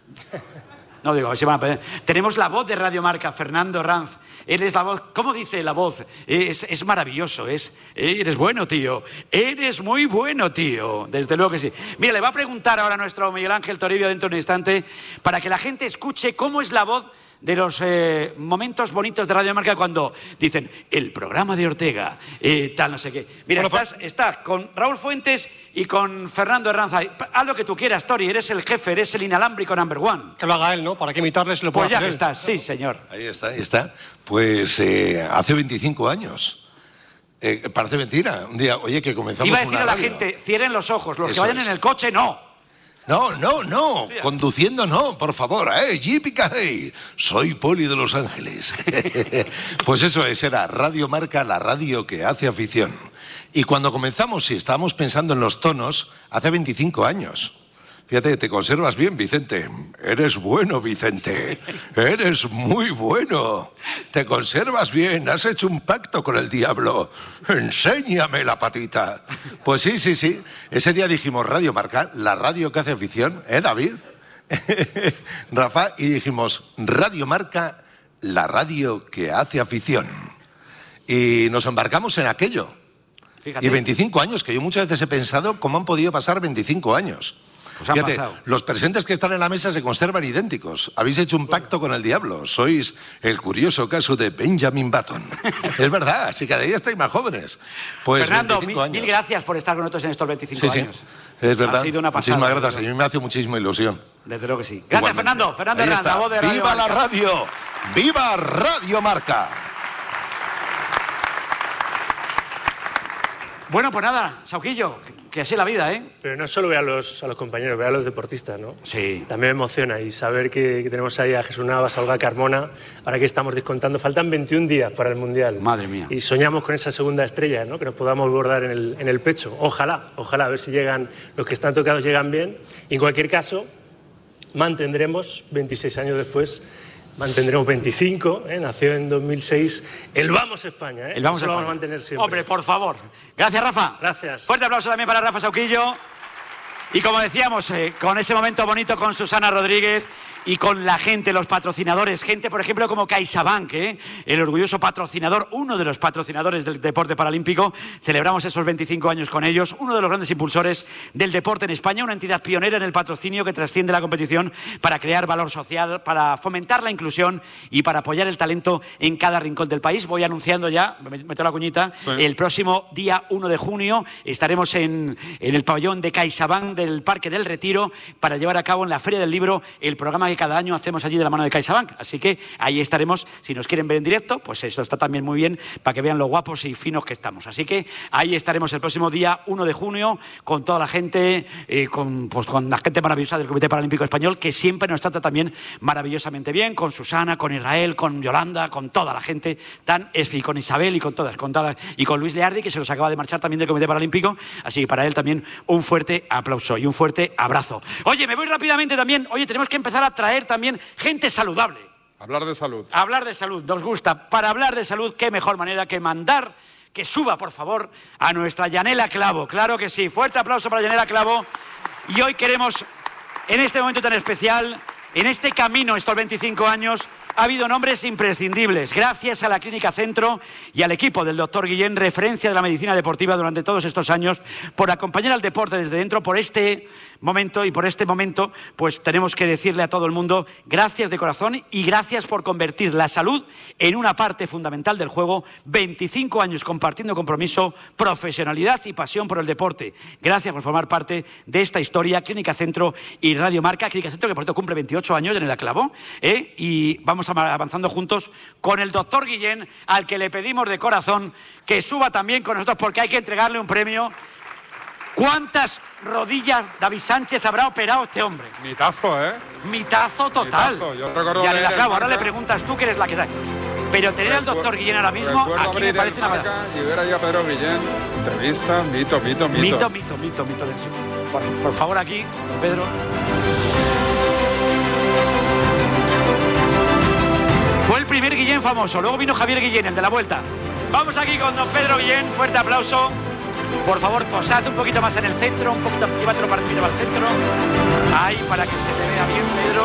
No digo, a ver si van a pedir. Tenemos la voz de Radio Marca, Fernando Ranz. Él es la voz, ¿cómo dice la voz? Es maravilloso, eres bueno, tío. Eres muy bueno, tío. Desde luego que sí. Mira, le va a preguntar ahora a nuestro Miguel Ángel Toribio dentro de un instante para que la gente escuche cómo es la voz de los momentos bonitos de Radio Marca cuando dicen el programa de Ortega, tal, no sé qué. Mira, estás con Raúl Fuentes y con Fernando Herranz. Haz lo que tú quieras, Tori, eres el jefe, eres el inalámbrico number one. Que lo haga él, ¿no? Para que imitarles lo pueda hacer. Pues ya que estás, sí, señor. Ahí está. Pues hace 25 años. Parece mentira. Un día, oye, que comenzamos iba a decir una a la radio. gente, cierren los ojos, los Eso que vayan es. en el coche, no. No, conduciendo no, por favor, ¡Yippee-ki-hey! Soy Poli de Los Ángeles. Pues eso era Radio Marca, la radio que hace afición. Y cuando comenzamos, sí, estábamos pensando en los tonos hace 25 años. Fíjate, te conservas bien, Vicente. Eres bueno, Vicente. Eres muy bueno. Te conservas bien. Has hecho un pacto con el diablo. Enséñame la patita. Pues sí. Ese día dijimos Radio Marca, la radio que hace afición. David? Rafa, y dijimos Radio Marca, la radio que hace afición. Y nos embarcamos en aquello. Fíjate. Y 25 años, que yo muchas veces he pensado cómo han podido pasar 25 años. Pues han Fíjate, pasado. los presentes que están en la mesa se conservan idénticos. Habéis hecho un pacto con el diablo. Sois el curioso caso de Benjamin Button. Es verdad, así que cada día estáis más jóvenes. Pues Fernando, 25 años. mil gracias por estar con nosotros en estos 25 años. Sí, es verdad. Ha sido una pasada. Muchísimas gracias. A mí me hace muchísima ilusión. Desde luego que sí. Gracias, Igualmente. Fernando. Fernando Ahí Herranz, está. la voz de Radio ¡Viva la Marca! radio! ¡Viva Radio Marca! Bueno, pues nada, Sauquillo, que así es la vida, ¿eh? Pero no solo ve a los compañeros, ve a los deportistas, ¿no? Sí. También me emociona y saber que tenemos ahí a Jesús Navas, a Olga Carmona, ahora que estamos descontando, faltan 21 días para el Mundial. Madre mía. Y soñamos con esa segunda estrella, ¿no? Que nos podamos bordar en el pecho. Ojalá, a ver si llegan, los que están tocados llegan bien. Y en cualquier caso, mantendremos, 26 años después, mantendremos 25, nació en 2006, el Vamos España, El Vamos Eso lo España. vamos a mantener siempre. Hombre, por favor. Gracias, Rafa. Gracias. Fuerte aplauso también para Rafa Sauquillo. Y como decíamos, con ese momento bonito con Susana Rodríguez y con la gente, los patrocinadores, gente, por ejemplo, como CaixaBank, el orgulloso patrocinador, uno de los patrocinadores del deporte paralímpico. Celebramos esos 25 años con ellos, uno de los grandes impulsores del deporte en España, una entidad pionera en el patrocinio que trasciende la competición para crear valor social, para fomentar la inclusión y para apoyar el talento en cada rincón del país. Voy anunciando ya, me meto la cuñita, el próximo día 1 de junio estaremos en el pabellón de CaixaBank del Parque del Retiro para llevar a cabo en la Feria del Libro el programa que cada año hacemos allí de la mano de CaixaBank. Así que ahí estaremos. Si nos quieren ver en directo, pues eso está también muy bien para que vean lo guapos y finos que estamos. Así que ahí estaremos el próximo día 1 de junio con toda la gente, con la gente maravillosa del Comité Paralímpico Español, que siempre nos trata también maravillosamente bien, con Susana, con Israel, con Yolanda, con toda la gente y con Isabel y con todas, y con Luis Leardi, que se nos acaba de marchar también del Comité Paralímpico. Así que para él también un fuerte aplauso y un fuerte abrazo. Oye, me voy rápidamente también. Oye, tenemos que empezar a traer también gente saludable. Hablar de salud. Hablar de salud, nos gusta. Para hablar de salud, qué mejor manera que mandar que suba, por favor, a nuestra Yanela Clavo. Claro que sí. Fuerte aplauso para Yanela Clavo. Y hoy queremos, en este momento tan especial, en este camino, estos 25 años, Ha habido nombres imprescindibles, gracias a la Clínica Centro y al equipo del doctor Guillén, referencia de la medicina deportiva durante todos estos años, por acompañar al deporte desde dentro, por este momento, pues tenemos que decirle a todo el mundo gracias de corazón y gracias por convertir la salud en una parte fundamental del juego. 25 años compartiendo compromiso, profesionalidad y pasión por el deporte. Gracias por formar parte de esta historia. Clínica Centro y Radio Marca. Clínica Centro, que por cierto cumple 28 años en el aclavo, y vamos avanzando juntos con el doctor Guillén, al que le pedimos de corazón que suba también con nosotros porque hay que entregarle un premio. ¿Cuántas rodillas David Sánchez habrá operado este hombre? Mitazo, ¿eh? Mitazo total. Mitazo. Yo recuerdo ya en el aclavo, ahora Marca. le preguntas tú, que eres la que sabe. Pero tener al doctor Guillén ahora mismo, aquí me parece una Marca y ver ahí a Pedro Guillén, entrevista, mito. Mito. Por favor, aquí, Pedro. Fue el primer Guillén famoso, luego vino Javier Guillén, el de la Vuelta. Vamos aquí con don Pedro Guillén, fuerte aplauso. Por favor, posad un poquito más en el centro, un poquito, llévatelo para el centro. Ahí, para que se te vea bien, Pedro.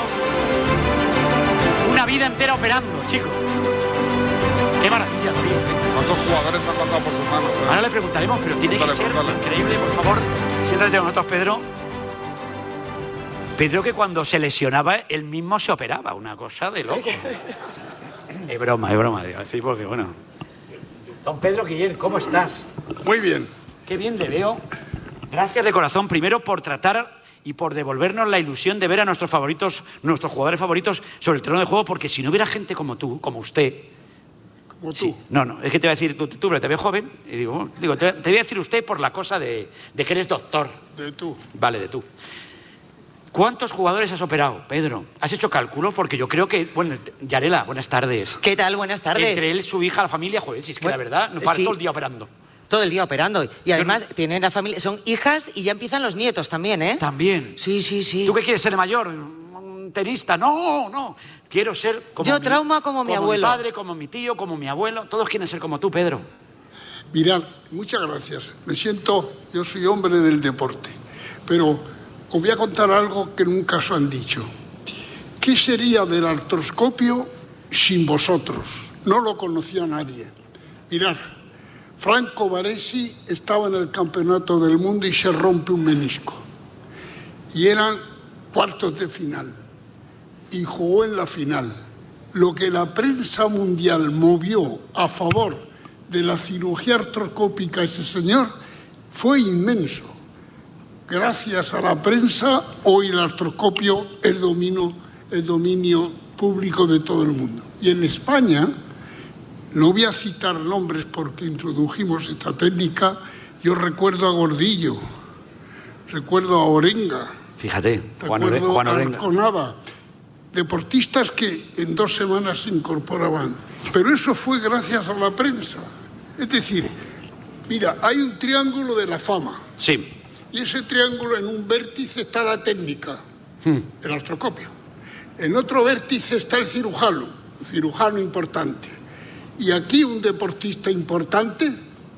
Una vida entera operando, chico. Qué maravilla, David. ¿Cuántos jugadores han pasado por sus manos? Ahora le preguntaremos, pero tiene que ser increíble, por favor. Siéntate con nosotros, Pedro. Pedro, que cuando se lesionaba, él mismo se operaba, una cosa de loco. Es broma, digo, así porque, bueno. Don Pedro Guillén, ¿cómo estás? Muy bien. Qué bien le veo. Gracias de corazón, primero por tratar y por devolvernos la ilusión de ver a nuestros favoritos, nuestros jugadores favoritos sobre el terreno de juego, porque si no hubiera gente como tú, como usted... Como tú. Sí. No, es que te voy a decir tú, pero te veo joven, y digo, te voy a decir usted por la cosa de que eres doctor. De tú. Vale, de tú. ¿Cuántos jugadores has operado, Pedro? ¿Has hecho cálculos? Porque yo creo que... Bueno, Yarela, buenas tardes. ¿Qué tal? Buenas tardes. Entre él, su hija, la familia, joder, si es que la verdad, no para sí. todo el día operando. Todo el día operando. Y además tienen la familia, son hijas y ya empiezan los nietos también, ¿eh? También. Sí. ¿Tú qué quieres ser de mayor? ¿Un tenista? No. Quiero ser como yo trauma como mi abuelo. Como mi padre, como mi tío, como mi abuelo. Todos quieren ser como tú, Pedro. Mirad, muchas gracias. Yo soy hombre del deporte, pero os voy a contar algo que nunca os han dicho. ¿Qué sería del artroscopio sin vosotros? No lo conocía nadie. Mirad, Franco Baresi estaba en el campeonato del mundo y se rompe un menisco. Y eran cuartos de final. Y jugó en la final. Lo que la prensa mundial movió a favor de la cirugía artroscópica a ese señor fue inmenso. Gracias a la prensa, hoy el artroscopio es dominio público de todo el mundo. Y en España, no voy a citar nombres porque introdujimos esta técnica, yo recuerdo a Gordillo, recuerdo a Orenga, fíjate, Juan recuerdo a Orenga. Arconada, deportistas que en 2 semanas se incorporaban. Pero eso fue gracias a la prensa. Es decir, mira, hay un triángulo de la fama. Sí. Y ese triángulo, en un vértice está la técnica, el artroscopio. En otro vértice está el cirujano importante. Y aquí un deportista importante,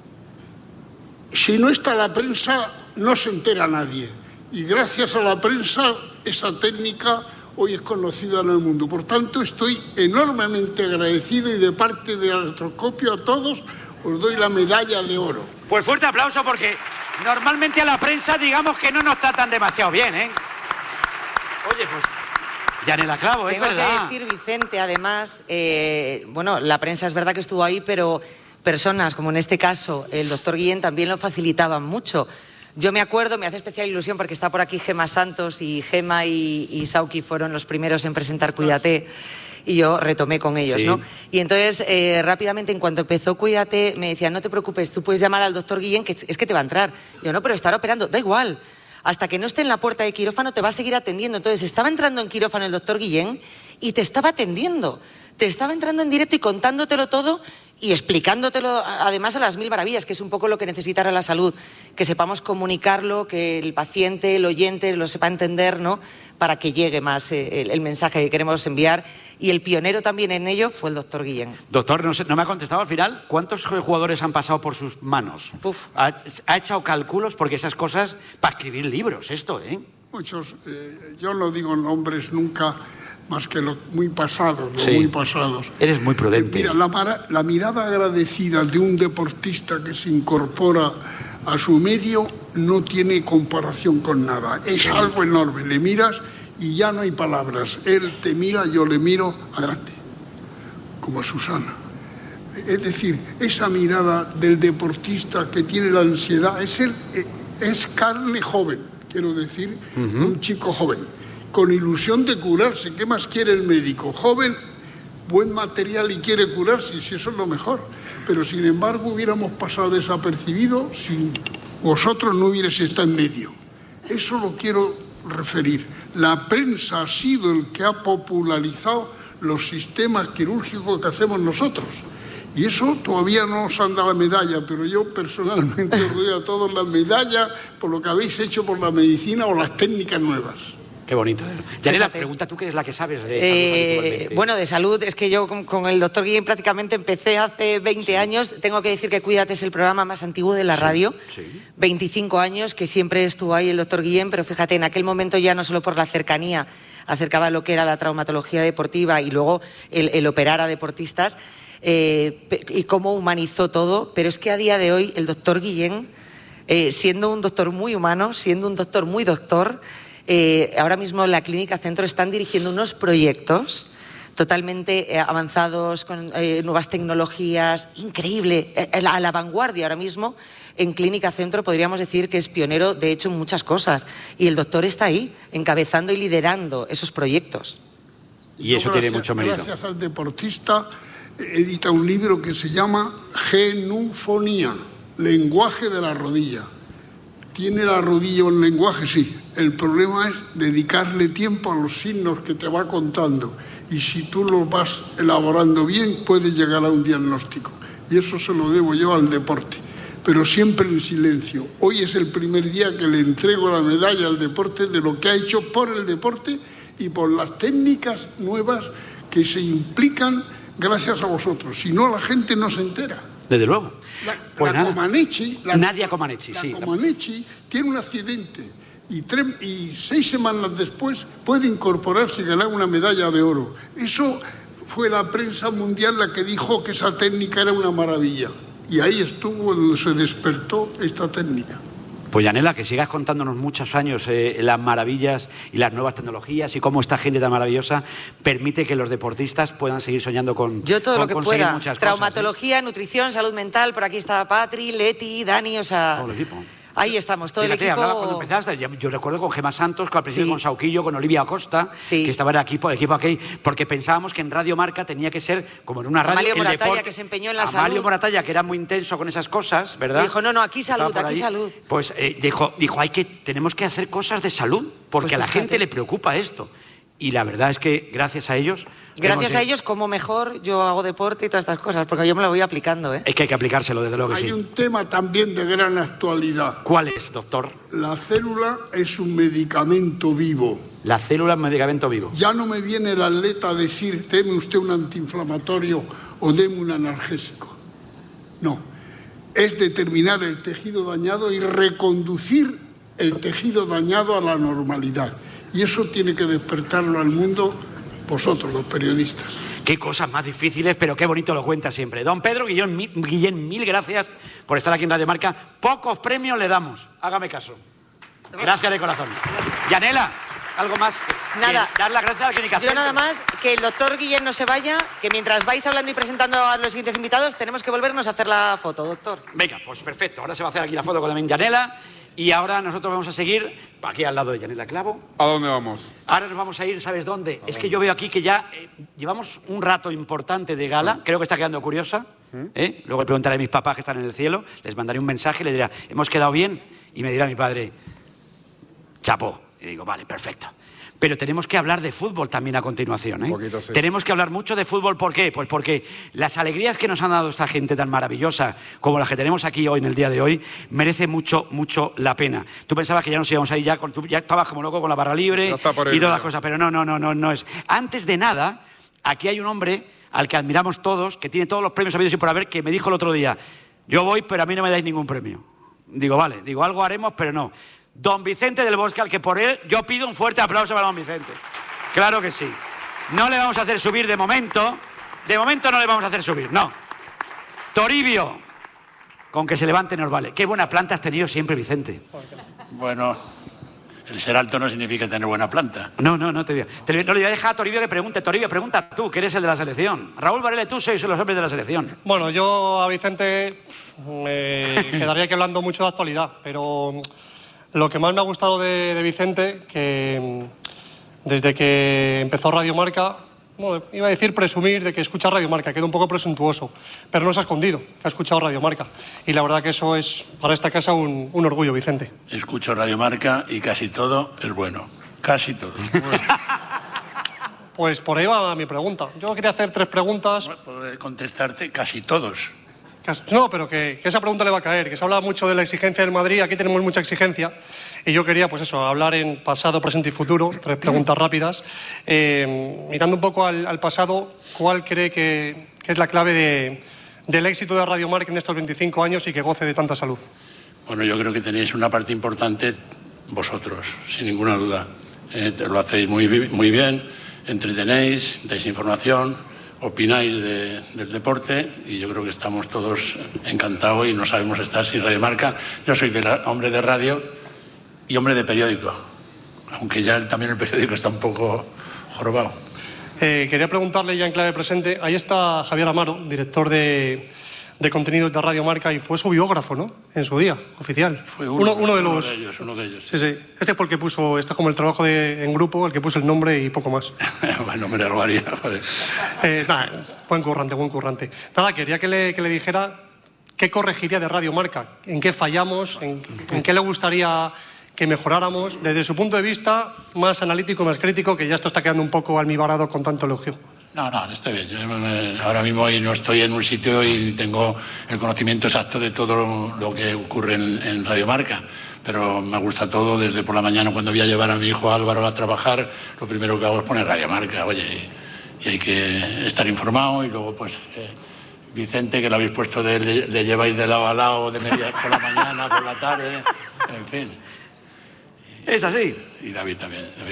si no está la prensa, no se entera nadie. Y gracias a la prensa, esa técnica hoy es conocida en el mundo. Por tanto, estoy enormemente agradecido y de parte del artroscopio a todos os doy la medalla de oro. Pues fuerte aplauso porque normalmente a la prensa digamos que no nos tratan demasiado bien, ¿eh? Oye, pues ya en el aclavo, es verdad. Tengo que decir, Vicente, además, bueno, la prensa es verdad que estuvo ahí, pero personas, como en este caso el doctor Guillén, también lo facilitaban mucho. Yo me acuerdo, me hace especial ilusión porque está por aquí Gema Santos y Gema y Sauki fueron los primeros en presentar Cuídate y yo retomé con ellos, Sí. ¿no? Y entonces, rápidamente, en cuanto empezó Cuídate, me decían, no te preocupes, tú puedes llamar al doctor Guillén, que es que te va a entrar. Yo, no, pero estará operando, da igual. Hasta que no esté en la puerta de quirófano te va a seguir atendiendo. Entonces, estaba entrando en quirófano el doctor Guillén y te estaba atendiendo. Te estaba entrando en directo y contándotelo todo y explicándotelo además a las mil maravillas, que es un poco lo que necesita ahora la salud, que sepamos comunicarlo, que el paciente, el oyente lo sepa entender, ¿no? Para que llegue más el mensaje que queremos enviar. Y el pionero también en ello fue el doctor Guillén. Doctor, no me ha contestado al final. ¿Cuántos jugadores han pasado por sus manos? ¿Ha echado cálculos? Porque esas cosas, para escribir libros, esto, ¿eh? muchos, yo no digo nombres nunca más que los muy pasados, Sí. muy pasados. Eres muy prudente. Mira, la mirada agradecida de un deportista que se incorpora a su medio no tiene comparación con nada. Es algo enorme. Le miras y ya no hay palabras. Él te mira, yo le miro, adelante, como Susana. Es decir, esa mirada del deportista que tiene la ansiedad es carne joven, quiero decir, un chico joven, con ilusión de curarse. ¿Qué más quiere el médico? Joven, buen material y quiere curarse, si eso es lo mejor. Pero sin embargo hubiéramos pasado desapercibido si vosotros no hubierais estado en medio. Eso lo quiero referir. La prensa ha sido el que ha popularizado los sistemas quirúrgicos que hacemos nosotros. Y eso todavía no os han dado la medalla, pero yo personalmente os doy a todos la medalla por lo que habéis hecho por la medicina o las técnicas nuevas. Qué bonito. Yanela, pregunta tú que eres la que sabes de salud habitualmente. Bueno, de salud, es que yo con el doctor Guillén prácticamente empecé hace 20 años. Tengo que decir que Cuídate es el programa más antiguo de la radio. 25 años que siempre estuvo ahí el doctor Guillén, pero fíjate, en aquel momento ya no solo por la cercanía acercaba lo que era la traumatología deportiva y luego el operar a deportistas y cómo humanizó todo, pero es que a día de hoy el doctor Guillén, siendo un doctor muy humano, siendo un doctor muy doctor, ahora mismo en la Clínica Centro están dirigiendo unos proyectos totalmente avanzados, con nuevas tecnologías, increíble, a la vanguardia ahora mismo. En Clínica Centro podríamos decir que es pionero, de hecho, en muchas cosas. Y el doctor está ahí, encabezando y liderando esos proyectos. Y eso tiene mucho mérito. Gracias al deportista, edita un libro que se llama Genufonía, lenguaje de la rodilla. ¿Tiene la rodilla un lenguaje? Sí. El problema es dedicarle tiempo a los signos que te va contando. Y si tú los vas elaborando bien, puedes llegar a un diagnóstico. Y eso se lo debo yo al deporte. Pero siempre en silencio. Hoy es el primer día que le entrego la medalla al deporte de lo que ha hecho por el deporte y por las técnicas nuevas que se implican gracias a vosotros. Si no, la gente no se entera. Desde luego. Nadia Comaneci, sí. Comaneci tiene un accidente y 6 semanas después puede incorporarse y ganar una medalla de oro. Eso fue la prensa mundial la que dijo que esa técnica era una maravilla. Y ahí estuvo donde se despertó esta técnica. Pues Yanela, que sigas contándonos muchos años las maravillas y las nuevas tecnologías y cómo esta gente tan maravillosa permite que los deportistas puedan seguir soñando con yo todo con lo que conseguir pueda. Muchas Traumatología, nutrición, salud mental. Por aquí está Patri, Leti, Dani, o sea... Todo el equipo. Ahí estamos, todo Fíjate, el equipo... hablaba cuando empezaste, yo recuerdo con Gemma Santos, al principio Sí. con Sauquillo, con Olivia Acosta, que estaba en el equipo aquí, porque pensábamos que en Radio Marca tenía que ser como en una radio... Amalio el Moratalla, deporte. que se empeñó en la Amalio salud. Moratalla, que era muy intenso con esas cosas, ¿verdad? Dijo, no, aquí salud, Estaba por aquí ahí. salud. Pues dijo, tenemos que hacer cosas de salud, porque Pues a la fíjate. gente le preocupa esto. Y la verdad es que gracias a ellos... Gracias a ellos, como mejor yo hago deporte y todas estas cosas, porque yo me lo voy aplicando, ¿eh? Es que hay que aplicárselo, desde luego que Hay sí. un tema también de gran actualidad. ¿Cuál es, doctor? La célula es un medicamento vivo. La célula es un medicamento vivo. Ya no me viene el atleta a decir, deme usted un antiinflamatorio o deme un analgésico. No. Es determinar el tejido dañado y reconducir el tejido dañado a la normalidad. Y eso tiene que despertarlo al mundo vosotros, los periodistas. Qué cosas más difíciles, pero qué bonito lo cuenta siempre. Don Pedro Guillén, mil gracias por estar aquí en Radio Marca. Pocos premios le damos, hágame caso. Gracias de corazón. Yanela, ¿algo más? Nada. Dar las gracias a la Clínica Yo Centro. nada más, que el doctor Guillén no se vaya, que mientras vais hablando y presentando a los siguientes invitados, tenemos que volvernos a hacer la foto, doctor. Venga, pues perfecto. Ahora se va a hacer aquí la foto con también Yanela. Y ahora nosotros vamos a seguir aquí al lado de Yanela Clavo. ¿A dónde vamos? Ahora nos vamos a ir, ¿sabes dónde? Es que yo veo aquí que ya llevamos un rato importante de gala. Sí. Creo que está quedando curiosa. Luego le preguntaré a mis papás que están en el cielo. Les mandaré un mensaje y les dirá, ¿hemos quedado bien? Y me dirá mi padre, chapó. Y digo, vale, perfecto. Pero tenemos que hablar de fútbol también a continuación, ¿eh? Un poquito, sí. Tenemos que hablar mucho de fútbol. ¿Por qué? Pues porque las alegrías que nos han dado esta gente tan maravillosa como las que tenemos aquí hoy, en el día de hoy, merece mucho, mucho la pena. Tú pensabas que ya nos íbamos a ir, tú ya estabas como loco con la barra libre Ya está por y ahí, todas ya. las cosas, pero no es. Antes de nada, aquí hay un hombre al que admiramos todos, que tiene todos los premios habidos y por haber, que me dijo el otro día, yo voy, pero a mí no me dais ningún premio. Digo, vale, algo haremos, pero no. don Vicente del Bosque, al que por él yo pido un fuerte aplauso para don Vicente. Claro que sí. No le vamos a hacer subir de momento. De momento no le vamos a hacer subir, no. Toribio, con que se levante nos vale. Qué buena planta has tenido siempre, Vicente. Bueno, el ser alto no significa tener buena planta. No te digo. No le voy a dejar a Toribio que pregunte. Toribio, pregunta tú, que eres el de la selección. Raúl Varela, tú sois los hombres de la selección. Bueno, yo a Vicente me quedaría aquí hablando mucho de actualidad, pero lo que más me ha gustado de Vicente, que desde que empezó Radio Marca, bueno, iba a decir presumir de que escucha Radio Marca, queda un poco presuntuoso, pero no se ha escondido, que ha escuchado Radio Marca. Y la verdad que eso es para esta casa un orgullo, Vicente. Escucho Radio Marca y casi todo es bueno. Casi todo. Pues por ahí va mi pregunta. Yo quería hacer 3 preguntas. Puedo contestarte casi todos. No, pero que esa pregunta le va a caer, que se habla mucho de la exigencia del Madrid, aquí tenemos mucha exigencia, y yo quería, pues eso, hablar en pasado, presente y futuro, 3 preguntas rápidas. Mirando un poco al pasado, ¿cuál cree que es la clave del éxito de Radio Marca en estos 25 años y que goce de tanta salud? Bueno, yo creo que tenéis una parte importante vosotros, sin ninguna duda. Lo hacéis muy bien, entretenéis, dais información, opináis del deporte y yo creo que estamos todos encantados y no sabemos estar sin Radio Marca. Yo soy hombre de radio y hombre de periódico, aunque ya también el periódico está un poco jorobado. Quería preguntarle ya en clave presente, ahí está Javier Amaro, director de contenidos de Radio Marca, y fue su biógrafo, ¿no? En su día, oficial. Fue uno de ellos. Sí. Este fue el que puso, esto es como el trabajo en grupo, el que puso el nombre y poco más. Bueno, me lo haría, joder. Buen currante. Nada, quería que le dijera qué corregiría de Radio Marca, en qué fallamos, en qué le gustaría que mejoráramos, desde su punto de vista más analítico, más crítico, que ya esto está quedando un poco almibarado con tanto elogio. No, está bien. Yo ahora mismo no estoy en un sitio y tengo el conocimiento exacto de todo lo que ocurre en Radio Marca, pero me gusta todo. Desde por la mañana, cuando voy a llevar a mi hijo Álvaro a trabajar, lo primero que hago es poner Radio Marca, oye, y hay que estar informado. Y luego, pues, Vicente, que lo habéis puesto, le lleváis de lado a lado, de media por la mañana, por la tarde, en fin. Es así. Y David también. David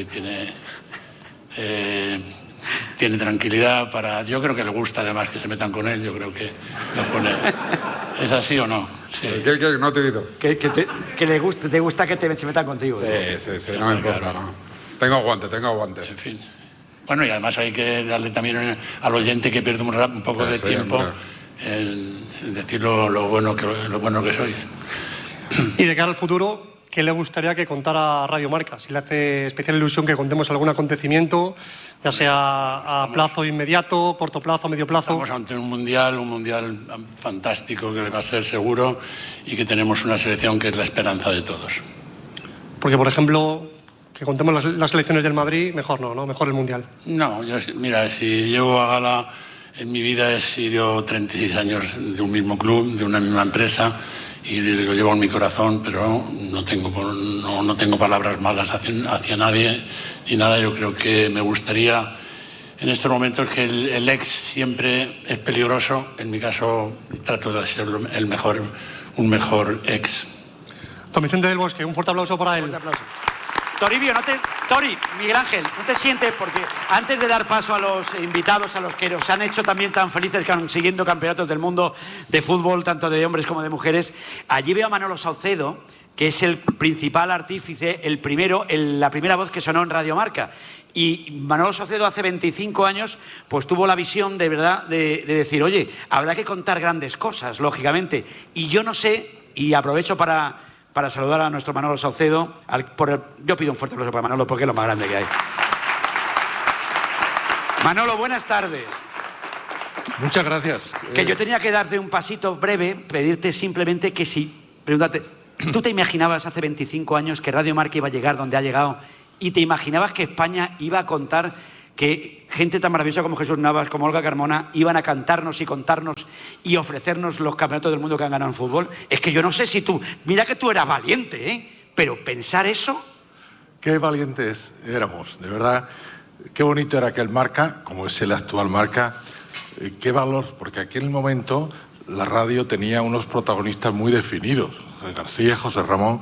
tiene tranquilidad para... Yo creo que le gusta además que se metan con él, yo creo que lo pone... ¿Es así o no? Sí. ¿Qué? No te he oído. Que te gusta que se metan contigo. Sí, no me importa, claro. No. Tengo aguante. En fin. Bueno, y además hay que darle también al oyente que pierde un poco de tiempo el decir lo bueno que sois. Y de cara al futuro, ¿qué le gustaría que contara Radio Marca? Si le hace especial ilusión que contemos algún acontecimiento, ya sea a plazo inmediato, corto plazo, medio plazo. Estamos ante un mundial fantástico que va a ser seguro y que tenemos una selección que es la esperanza de todos. Porque, por ejemplo, que contemos las elecciones del Madrid, mejor no, Mejor el mundial. No, mira, si llego a gala en mi vida he sido 36 años de un mismo club, de una misma empresa, y lo llevo en mi corazón, pero no tengo palabras malas hacia nadie ni nada. Yo creo que me gustaría en estos momentos que el ex siempre es peligroso. En mi caso trato de ser un mejor ex. Don Vicente del Bosque, un fuerte aplauso para él. Un fuerte aplauso. Toribio, Miguel Ángel, no te sientes, porque antes de dar paso a los invitados, a los que nos han hecho también tan felices consiguiendo campeonatos del mundo de fútbol, tanto de hombres como de mujeres, allí veo a Manolo Saucedo, que es el principal artífice, la primera voz que sonó en Radio Marca. Y Manolo Saucedo hace 25 años pues tuvo la visión de verdad de decir, oye, habrá que contar grandes cosas, lógicamente. Y yo no sé, y aprovecho para saludar a nuestro Manolo Saucedo. Yo pido un fuerte aplauso para Manolo porque es lo más grande que hay. Manolo, buenas tardes. Muchas gracias. Que yo tenía que darte un pasito breve, pedirte simplemente que pregúntate, ¿tú te imaginabas hace 25 años que Radio Marca iba a llegar donde ha llegado? ¿Y te imaginabas que España iba a contar que gente tan maravillosa como Jesús Navas, como Olga Carmona, iban a cantarnos y contarnos y ofrecernos los campeonatos del mundo que han ganado en fútbol? Es que yo no sé si tú... Mira que tú eras valiente, pero pensar eso... Qué valientes éramos, de verdad. Qué bonito era aquel Marca, como es el actual Marca. Qué valor, porque en aquel momento la radio tenía unos protagonistas muy definidos, García, José Ramón,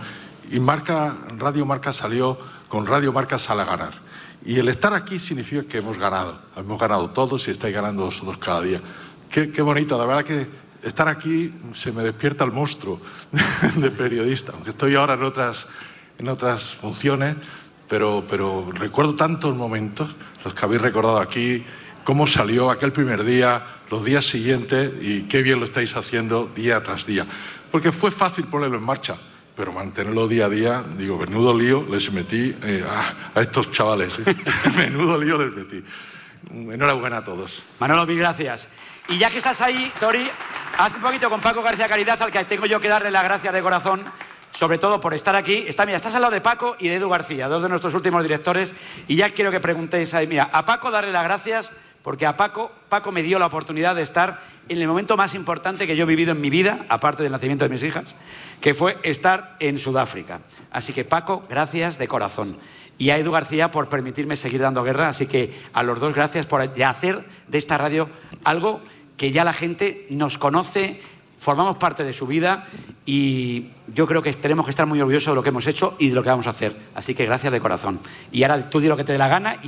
Y Radio Marca salió con Radio Marca sale a ganar. Y el estar aquí significa que hemos ganado todos y estáis ganando vosotros cada día. Qué bonito, la verdad que estar aquí se me despierta el monstruo de periodista, aunque estoy ahora en otras funciones, pero recuerdo tantos momentos, los que habéis recordado aquí, cómo salió aquel primer día, los días siguientes, y qué bien lo estáis haciendo día tras día. Porque fue fácil ponerlo en marcha, pero mantenerlo día a día, digo, menudo lío les metí a estos chavales. Menudo lío les metí. Enhorabuena a todos. Manolo, mil gracias. Y ya que estás ahí, Tori, hace un poquito con Paco García Caridad, al que tengo yo que darle las gracias de corazón, sobre todo por estar aquí. Mira, estás al lado de Paco y de Edu García, dos de nuestros últimos directores, y ya quiero que preguntéis ahí. Mira, a Paco darle las gracias, porque a Paco me dio la oportunidad de estar en el momento más importante que yo he vivido en mi vida, aparte del nacimiento de mis hijas, que fue estar en Sudáfrica. Así que, Paco, gracias de corazón. Y a Edu García por permitirme seguir dando guerra. Así que a los dos, gracias por hacer de esta radio algo que ya la gente nos conoce, formamos parte de su vida, y yo creo que tenemos que estar muy orgullosos de lo que hemos hecho y de lo que vamos a hacer. Así que gracias de corazón. Y ahora tú di lo que te dé la gana.